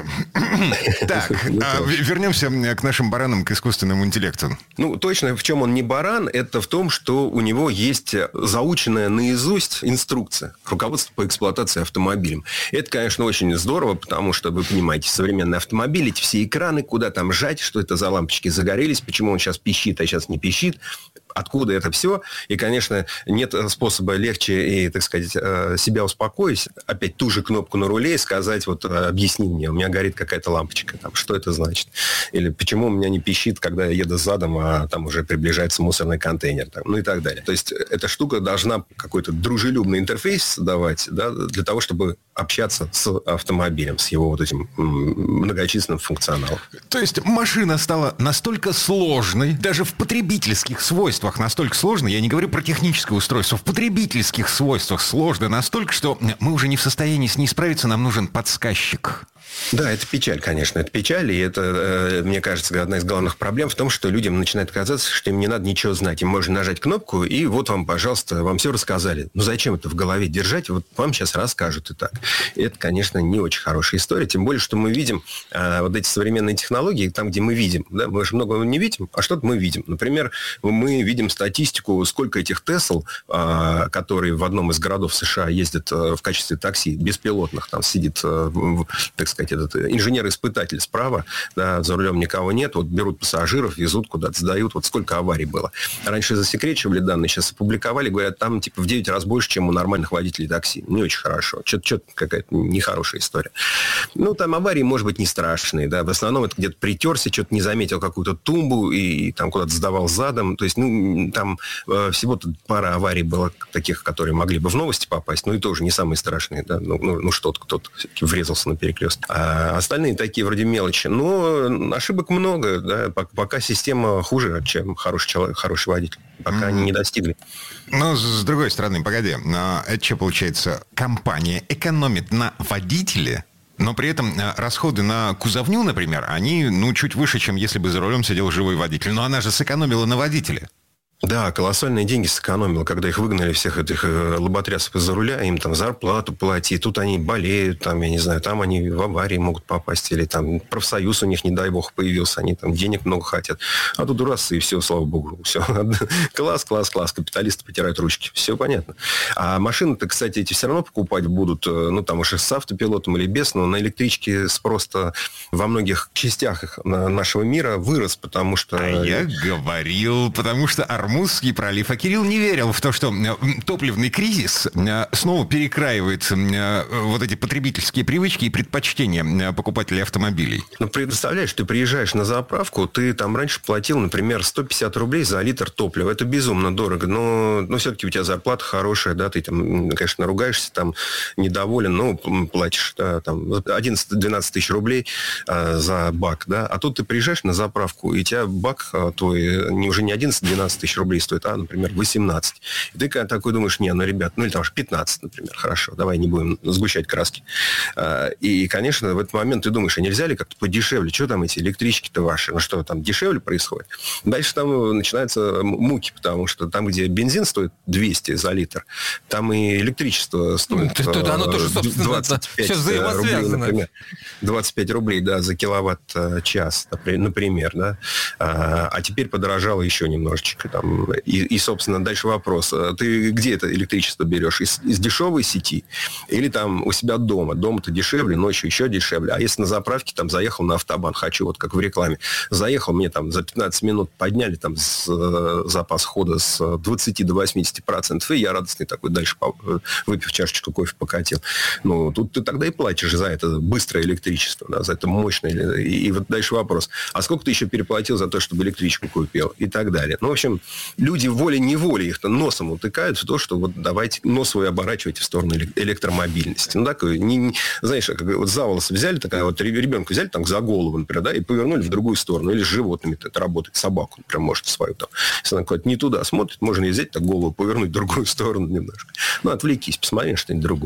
Так, вернемся к нашим баранам, к искусственному интеллекту. Ну, точно, в чем он не баран, это в том, что у него есть заученная наизусть инструкция руководства по эксплуатации автомобилем. Это, конечно, очень здорово, потому что, вы понимаете, современный автомобиль, эти все экраны, куда там жать, что это за лампочки загорелись, почему он сейчас пищит, а сейчас не пищит, откуда это все. И, конечно, нет способа легче и, так сказать, себя успокоить, опять ту же кнопку на руле и сказать, вот, объясни мне, у меня горит какая-то лампочка, там, что это значит? Или почему у меня не пищит, когда я еду задом, а там уже приближается мусорный контейнер, там, ну и так далее. То есть эта штука должна какой-то дружелюбный интерфейс давать, да, для того, чтобы общаться с автомобилем, с его вот этим многочисленным функционалом. То есть машина стала настолько сложной, даже в потребительских свойствах настолько сложно, я не говорю про техническое устройство, в потребительских свойствах сложно настолько, что мы уже не в состоянии с ней справиться, нам нужен подсказчик. Да, это печаль, конечно, это печаль, и это, мне кажется, одна из главных проблем в том, что людям начинает казаться, что им не надо ничего знать. Им можно нажать кнопку, и вот вам, пожалуйста, вам все рассказали. Ну, зачем это в голове держать? Вот вам сейчас расскажут и так. И это, конечно, не очень хорошая история, тем более, что мы видим а, вот эти современные технологии, там, где мы видим, да, мы же много не видим, а что-то мы видим. Например, мы видим статистику, сколько этих Тесл, а, которые в одном из городов США ездят а, в качестве такси, беспилотных, там сидит, а, в, так сказать, этот инженер-испытатель справа, да, за рулем никого нет, вот берут пассажиров, везут куда-то, сдают, вот сколько аварий было. Раньше засекречивали данные, сейчас опубликовали, говорят, там типа в девять раз больше, чем у нормальных водителей такси. Не очень хорошо. Что-то какая-то нехорошая история. Ну, там аварии, может быть, не страшные, да, в основном это где-то притерся, что-то не заметил какую-то тумбу и, и там куда-то сдавал задом, то есть, ну, там э, всего-то пара аварий было таких, которые могли бы в новости попасть, ну, и тоже не самые страшные, да, ну, ну, ну что-то кто-то врезался на перекрестке. А остальные такие вроде мелочи. Но ошибок много, да, пока система хуже, чем хороший человек, хороший водитель. Пока mm-hmm. они не достигли. Но, с другой стороны, погоди, это что получается? Компания экономит на водителе, но при этом расходы на кузовню, например, они, ну, чуть выше, чем если бы за рулем сидел живой водитель. Но она же сэкономила на водителе. Да, колоссальные деньги сэкономила, когда их выгнали, всех этих лоботрясов из-за руля, им там зарплату платить, тут они болеют, там, я не знаю, там они в аварии могут попасть, или там профсоюз у них, не дай бог, появился, они там денег много хотят. А тут раз, и все, слава богу, все. Класс, класс, класс, капиталисты потирают ручки, все понятно. А машины-то, кстати, эти все равно покупать будут, ну, там уж с автопилотом или без, но на электричке спрос-то во многих частях нашего мира вырос, потому что... А я говорил, потому что Армузский пролив. А Кирилл не верил в то, что топливный кризис снова перекраивает вот эти потребительские привычки и предпочтения покупателей автомобилей. Ну, представляешь, ты приезжаешь на заправку, ты там раньше платил, например, сто пятьдесят рублей за литр топлива. Это безумно дорого, но, но все-таки у тебя зарплата хорошая, да, ты там, конечно, ругаешься, там, недоволен, но платишь, да, там, одиннадцать-двенадцать тысяч рублей а, за бак, да, а тут ты приезжаешь на заправку, и у тебя бак а, твой не, уже не одиннадцать-двенадцать тысяч рублей стоит, а, например, восемнадцать. И ты такой думаешь, не, ну, ребят, ну, или там пятнадцать, например, хорошо, давай не будем сгущать краски. И, конечно, в этот момент ты думаешь, а нельзя ли как-то подешевле? Что там эти электрички-то ваши? Ну, что там, дешевле происходит? Дальше там начинаются муки, потому что там, где бензин стоит двести за литр, там и электричество стоит Тут оно тоже, собственно, двадцать пять рублей, например. двадцать пять рублей, да, за киловатт-час, например, да. А теперь подорожало еще немножечко. Там, и, и, собственно, дальше вопрос. Ты где это электричество берешь? Из, из дешевой сети? Или там у себя дома? Дома-то дешевле, ночью еще дешевле. А если на заправке там заехал на автобан, хочу, вот как в рекламе, заехал, мне там за пятнадцать минут подняли там с, запас хода с двадцати до восьмидесяти процентов, и я радостный такой дальше, выпив чашечку кофе, покатил. Ну, тут ты тогда и платишь за это быстрое электричество, да, за это мощное. И, и вот дальше вопрос. А сколько ты еще переплатил за то, чтобы электричку купил? И так далее. Ну, в общем, люди волей-неволей их-то носом утыкают в то, что вот давайте нос свой оборачивайте в сторону электромобильности. Ну, такой, не, не, знаешь, как вот за волосы взяли, такая вот ребенка взяли там за голову, например, да, и повернули в другую сторону. Или с животными это работает, собаку, например, может свою там. Если она куда-то не туда смотрит, можно и взять так голову, повернуть в другую сторону немножко. Ну, отвлекись, посмотри на что-нибудь другое.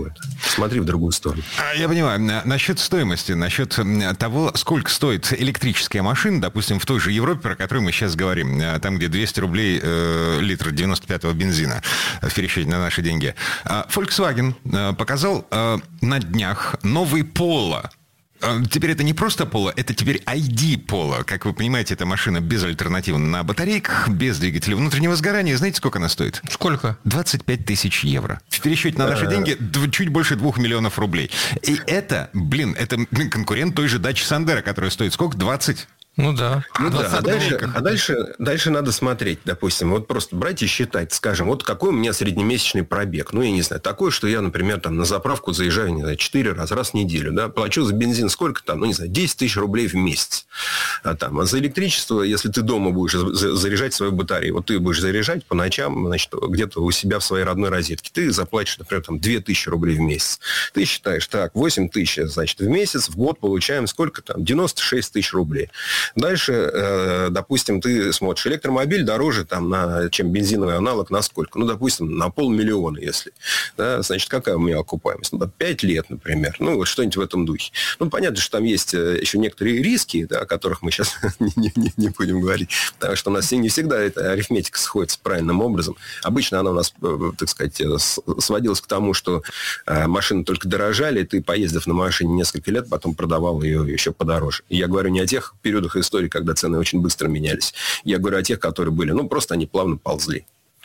Смотри в другую сторону. Я понимаю. Насчет стоимости, насчет того, сколько стоит электрическая машина, допустим, в той же Европе, про которую мы сейчас говорим, там, где двести рублей э, литр девяносто пятого бензина в пересчете на наши деньги. Volkswagen показал э, на днях новый Polo. Теперь это не просто Polo, это теперь ай ди Polo. Как вы понимаете, эта машина безальтернативна на батарейках, без двигателя внутреннего сгорания. Знаете, сколько она стоит? Сколько? двадцать пять тысяч евро. В пересчете на наши деньги чуть больше двух миллионов рублей. И это, блин, это конкурент той же Dacia Sandero, которая стоит сколько? двадцать? Ну да. Ну да, а дальше, а дальше, дальше надо смотреть, допустим, вот просто брать и считать, скажем, вот какой у меня среднемесячный пробег. Ну, я не знаю, такой, что я, например, там на заправку заезжаю, не знаю, четыре раза, раз в неделю, да, плачу за бензин сколько там, ну, не знаю, десять тысяч рублей в месяц. А, там, а за электричество, если ты дома будешь заряжать свою батарею, вот ты будешь заряжать по ночам, значит, где-то у себя в своей родной розетке, ты заплатишь, например, там, две тысячи рублей в месяц. Ты считаешь, так, восемь тысяч, значит, в месяц, в год получаем сколько там? девяносто шесть тысяч рублей. Дальше, э, допустим, ты смотришь, электромобиль дороже, там, на, чем бензиновый аналог, на сколько? Ну, допустим, на полмиллиона, если. Да, значит, какая у меня окупаемость? Ну, пять лет, например. Ну, вот что-нибудь в этом духе. Ну, понятно, что там есть еще некоторые риски, да, о которых мы сейчас не, не, не будем говорить, потому что у нас не всегда эта арифметика сходится правильным образом. Обычно она у нас, так сказать, сводилась к тому, что машины только дорожали, ты, поездив на машине несколько лет, потом продавал ее еще подороже. И я говорю не о тех периодах истории, когда цены очень быстро менялись. Я говорю о тех, которые были, ну, просто они плавно ползли.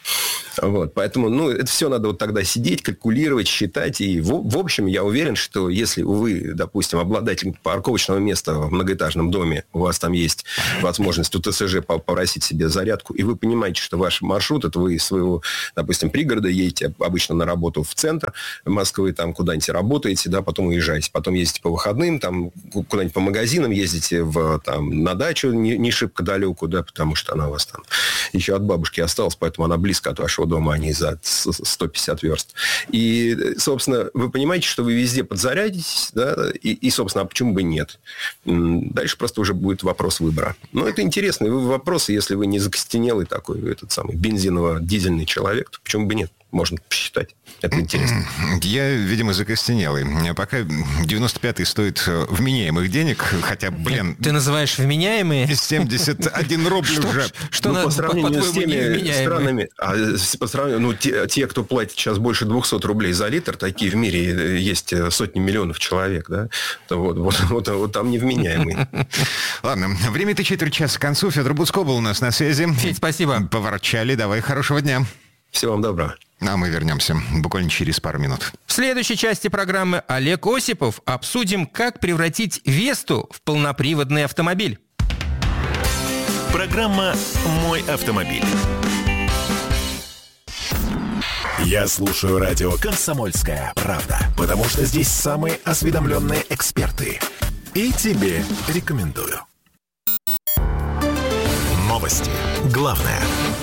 Вот, поэтому, ну, это все надо вот тогда сидеть, калькулировать, считать. И, в, в общем, я уверен, что если вы, допустим, обладатель парковочного места в многоэтажном доме, у вас там есть возможность у ТСЖ попросить себе зарядку, и вы понимаете, что ваш маршрут, это вы из своего, допустим, пригорода едете обычно на работу в центр Москвы, там куда-нибудь работаете, да, потом уезжаете, потом ездите по выходным, там куда-нибудь по магазинам, ездите в, там, на дачу не, не шибко далеку, да, потому что она у вас там еще от бабушки осталась, поэтому она близко от вашего дома, а не за сто пятьдесят верст. И, собственно, вы понимаете, что вы везде подзарядитесь, да, и, и, собственно, а почему бы нет? Дальше просто уже будет вопрос выбора. Но это интересный вопрос, если вы не закостенелый такой, этот самый бензиново-дизельный человек, то почему бы нет? Можно посчитать. Это интересно. Я, видимо, закостенелый. Пока девяносто пятый стоит вменяемых денег, хотя, блин... Ты называешь вменяемые? семьдесят один рубль уже. Что ну, по сравнению с теми странами... А, по сравнению, ну, те, те, кто платит сейчас больше двухсот рублей за литр, такие в мире есть сотни миллионов человек, да? Вот, вот, вот, вот там невменяемые. Ладно, время-то четверть часа к концу. Федор Буцко был у нас на связи. Федь, спасибо. Поворчали. Давай, хорошего дня. Всего вам доброго. А мы вернемся буквально через пару минут. В следующей части программы Олег Осипов обсудим, как превратить Весту в полноприводный автомобиль. Программа «Мой автомобиль». Я слушаю радио «Комсомольская правда», потому что здесь самые осведомленные эксперты. И тебе рекомендую. Новости. Главное.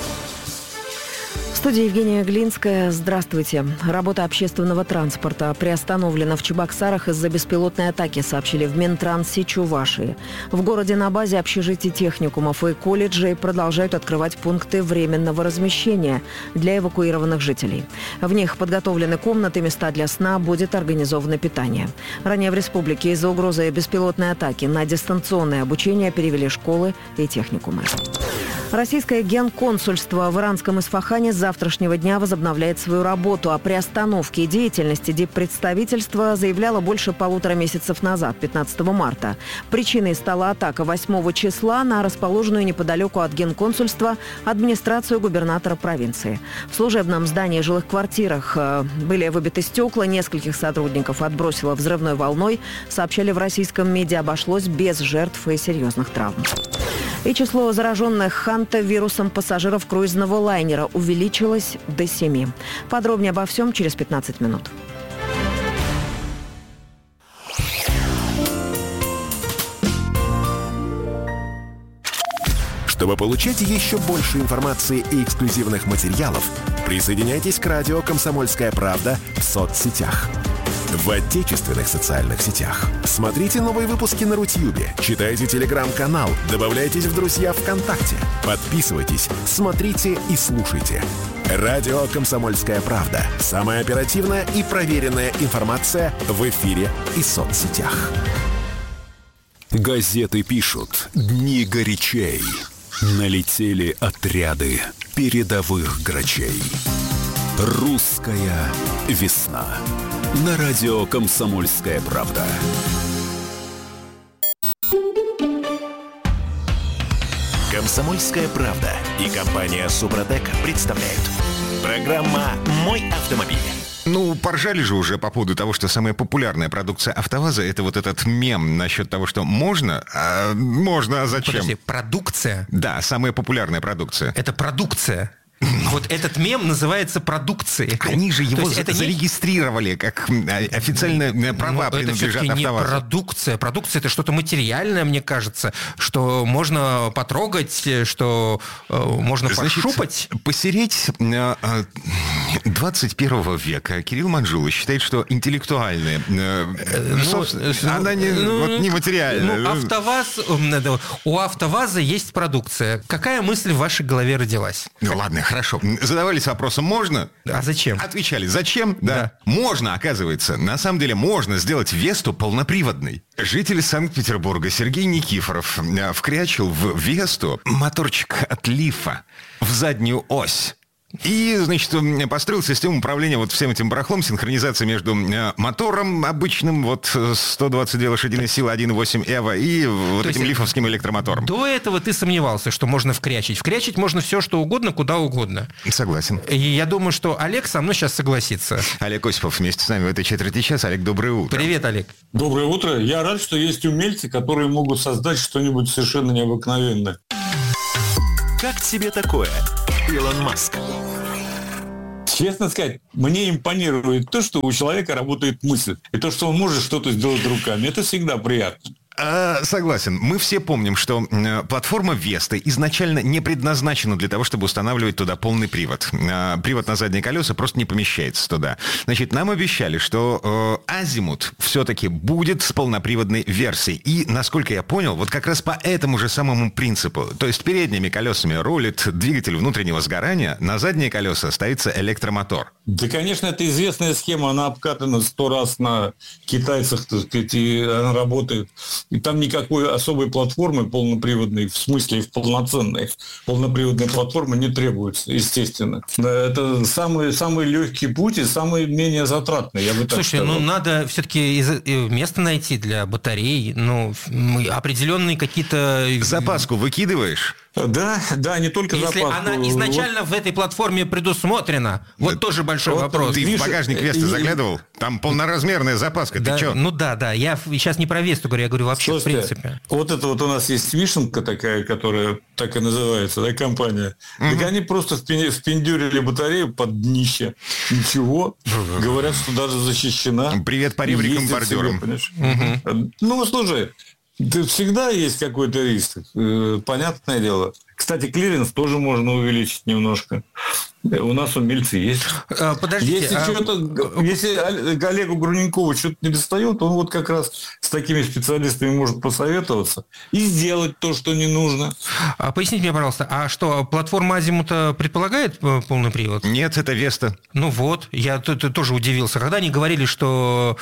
В студии Евгения Глинская. Здравствуйте. Работа общественного транспорта приостановлена в Чебоксарах из-за беспилотной атаки, сообщили в Минтрансе Чувашии. В городе на базе общежитий техникумов и колледжей продолжают открывать пункты временного размещения для эвакуированных жителей. В них подготовлены комнаты, места для сна, будет организовано питание. Ранее в республике из-за угрозы беспилотной атаки на дистанционное обучение перевели школы и техникумы. Российское генконсульство в иранском Исфахане с завтрашнего дня возобновляет свою работу. О приостановке деятельности диппредставительства заявляло больше полутора месяцев назад, пятнадцатого марта. Причиной стала атака восьмого числа на расположенную неподалеку от генконсульства администрацию губернатора провинции. В служебном здании и жилых квартирах были выбиты стекла, нескольких сотрудников отбросило взрывной волной. Сообщали в российском медиа, обошлось без жертв и серьезных травм. И число зараженных хантавирусом пассажиров круизного лайнера увеличилось до семи. Подробнее обо всем через пятнадцать минут. Чтобы получать еще больше информации и эксклюзивных материалов, присоединяйтесь к радио «Комсомольская правда» в соцсетях. В отечественных социальных сетях. Смотрите новые выпуски на Рутьюбе, читайте телеграм-канал, добавляйтесь в друзья ВКонтакте, подписывайтесь, смотрите и слушайте. Радио «Комсомольская правда». Самая оперативная и проверенная информация в эфире и соцсетях. Газеты пишут, дни горячей. Налетели отряды передовых грачей. Русская весна. На радио «Комсомольская правда». «Комсомольская правда» и компания «Супротек» представляют. Программа «Мой автомобиль». Ну, поржали же уже по поводу того, что самая популярная продукция АвтоВАЗа — это вот этот мем насчет того, что можно, а можно, а зачем? Подожди, продукция? Да, самая популярная продукция. Это продукция. Вот этот мем называется продукцией. Они же его это зарегистрировали, не... как официально права ну, принадлежат это АвтоВАЗу. Не продукция. Продукция — это что-то материальное, мне кажется, что можно потрогать, что э, можно Значит, пошупать. Посереть двадцать первого века Кирилл Манжула считает, что интеллектуальная, э, ну, собственно, она не, ну, вот, нематериальная. Ну, АвтоВАЗ, у АвтоВАЗа есть продукция. Какая мысль в вашей голове родилась? Ну ладно, хорошо. Задавались вопросом «можно?» А зачем? Отвечали «зачем?» Да. Да. Можно, оказывается. На самом деле можно сделать Весту полноприводной. Житель Санкт-Петербурга Сергей Никифоров вкрячил в Весту моторчик от Лифа в заднюю ось. И, значит, построил систему управления вот всем этим барахлом, синхронизация между мотором обычным, вот сто двадцать две лошадиные силы, один и восемь Эва, и вот То этим лифовским электромотором. До этого ты сомневался, что можно вкрячить. Вкрячить можно все, что угодно, куда угодно. Согласен. И я думаю, что Олег со мной сейчас согласится. Олег Осипов вместе с нами в этой четверти часа. Олег, доброе утро. Привет, Олег. Доброе утро. Я рад, что есть умельцы, которые могут создать что-нибудь совершенно необыкновенное. Как тебе такое, Илон Маск? Честно сказать, мне импонирует то, что у человека работает мысль. И то, что он может что-то сделать руками. Это всегда приятно. А, согласен. Мы все помним, что э, платформа Веста изначально не предназначена для того, чтобы устанавливать туда полный привод. Э, привод на задние колеса просто не помещается туда. Значит, нам обещали, что э, Азимут все-таки будет с полноприводной версией. И, насколько я понял, вот как раз по этому же самому принципу. То есть передними колесами рулит двигатель внутреннего сгорания, на задние колеса ставится электромотор. Да, конечно, это известная схема. Она обкатана сто раз на китайцах, так сказать, и она работает. И там никакой особой платформы полноприводной, в смысле в полноценной, полноприводной платформы не требуется, естественно. Это самый, самый легкий путь и самый менее затратный, я бы так Слушай, сказал. ну надо все-таки место найти для батарей, ну, определенные какие-то... Запаску выкидываешь? Да, да, не только Если запаску. она изначально вот в этой платформе предусмотрена, вот да, тоже большой вот вопрос. Ты в багажник Весты заглядывал? Там полноразмерная запаска, да, ты что? Ну да, да, я сейчас не про Весту говорю, я говорю вообще Слушайте, в принципе. Вот это вот у нас есть вишенка такая, которая так и называется, да, компания. Угу. Так они просто впендюрили батарею под днище. Ничего. Говорят, что даже защищена. Привет по ребрикам бордюрам. Угу. Ну, слушай, всегда есть какой-то риск. Понятное дело. Кстати, клиренс тоже можно увеличить немножко. У нас умельцы есть. А, подождите. Если, а... что-то, если Олегу Груненкову что-то не достает, он вот как раз с такими специалистами может посоветоваться и сделать то, что не нужно. А поясните мне, пожалуйста, а что, платформа Азимута предполагает полный привод? Нет, это Веста. Ну вот, я тоже удивился. Когда они говорили, что...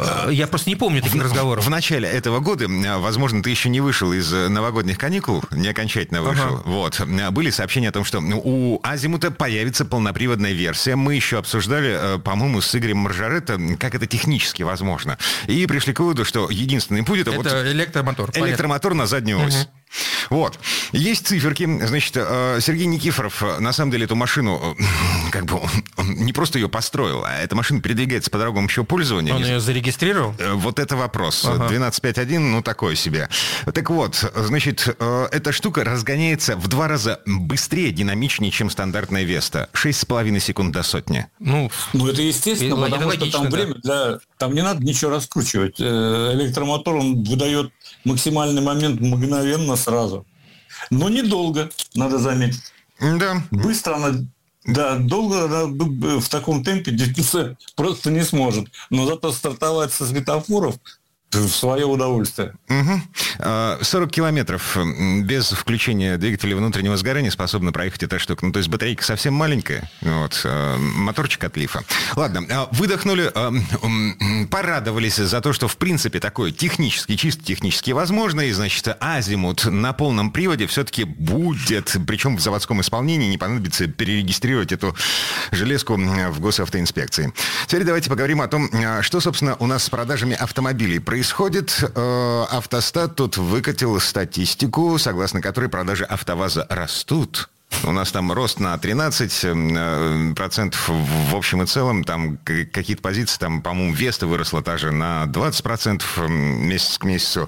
Я просто не помню таких разговоров. В начале этого года, возможно, ты еще не вышел из новогодних каникул, не окончательно вышел. Ага. Вот. Были сообщения о том, что у Азимута появится полноприводная версия. Мы еще обсуждали, по-моему, с Игорем Маржаретто, как это технически возможно. И пришли к выводу, что единственный путь это... Это вот электромотор. Электромотор понятно. На заднюю ось. Угу. Вот. Есть циферки. Значит, Сергей Никифоров, на самом деле, эту машину, как бы, не просто ее построил, а эта машина передвигается по дорогам общего пользования. Он ее зарегистрировал? Вот это вопрос. Ага. двенадцать пять один, ну, такое себе. Так вот, значит, эта штука разгоняется в два раза быстрее, динамичнее, чем стандартная Веста. шесть с половиной секунд до сотни. Ну, ну это естественно, потому это логично, что там да. время для... Там не надо ничего раскручивать. Электромотор, он выдает максимальный момент мгновенно сразу. Но недолго, надо заметить. Да. Быстро она... Да, долго она в таком темпе двигаться просто не сможет. Но зато стартовать со светофоров в свое удовольствие. Угу. сорок километров без включения двигателя внутреннего сгорания способна проехать эта штука. Ну, то есть батарейка совсем маленькая. Вот. Моторчик от Лифа. Ладно, выдохнули, порадовались за то, что в принципе такое технически, чисто технически возможно. И, значит, азимут на полном приводе все-таки будет. Причем в заводском исполнении не понадобится перерегистрировать эту железку в госавтоинспекции. Теперь давайте поговорим о том, что, собственно, у нас с продажами автомобилей происходит. Автостат тут выкатил статистику, согласно которой продажи АвтоВАЗа растут. У нас там рост на тринадцать процентов в общем и целом. Там какие-то позиции, там, по-моему, Веста выросла даже на двадцать процентов месяц к месяцу.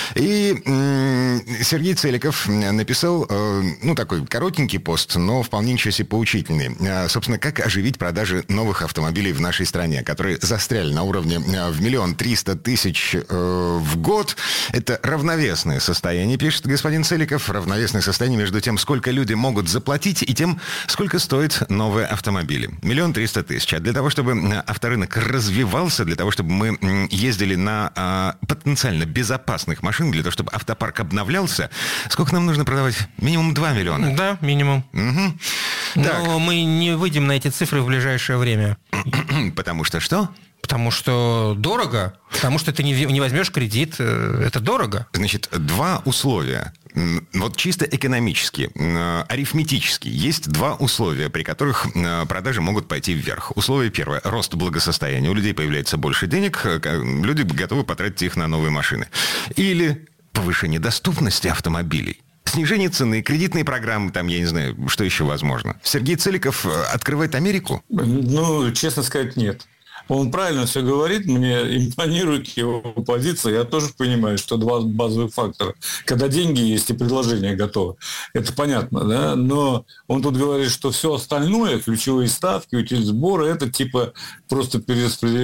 И Сергей Целиков написал, ну, такой коротенький пост, но вполне ничего себе поучительный. Собственно, как оживить продажи новых автомобилей в нашей стране, которые застряли на уровне в миллион триста тысяч в год. Это равновесное состояние, пишет господин Целиков. Равновесное состояние между тем, сколько люди могут заплатить, и тем, сколько стоят новые автомобили. Миллион триста тысяч. А для того, чтобы авторынок развивался, для того, чтобы мы ездили на а, потенциально безопасных машин, для того, чтобы автопарк обновлялся, сколько нам нужно продавать? Минимум два миллиона. Да, минимум. Угу. Но так. мы не выйдем на эти цифры в ближайшее время. Потому что что? Потому что дорого, потому что ты не, не возьмешь кредит, это дорого. Значит, два условия. Вот чисто экономически, арифметически, есть два условия, при которых продажи могут пойти вверх. Условие первое – рост благосостояния. У людей появляется больше денег, люди готовы потратить их на новые машины. Или повышение доступности автомобилей. Снижение цены, кредитные программы, там, я не знаю, что еще возможно. Сергей Целиков открывает Америку? Ну, честно сказать, нет. Он правильно все говорит, мне импонирует его позиция. Я тоже понимаю, что два базовых фактора. Когда деньги есть и предложение готово. Это понятно, да? Но он тут говорит, что все остальное, ключевые ставки, утилизборы, это типа просто перераспределение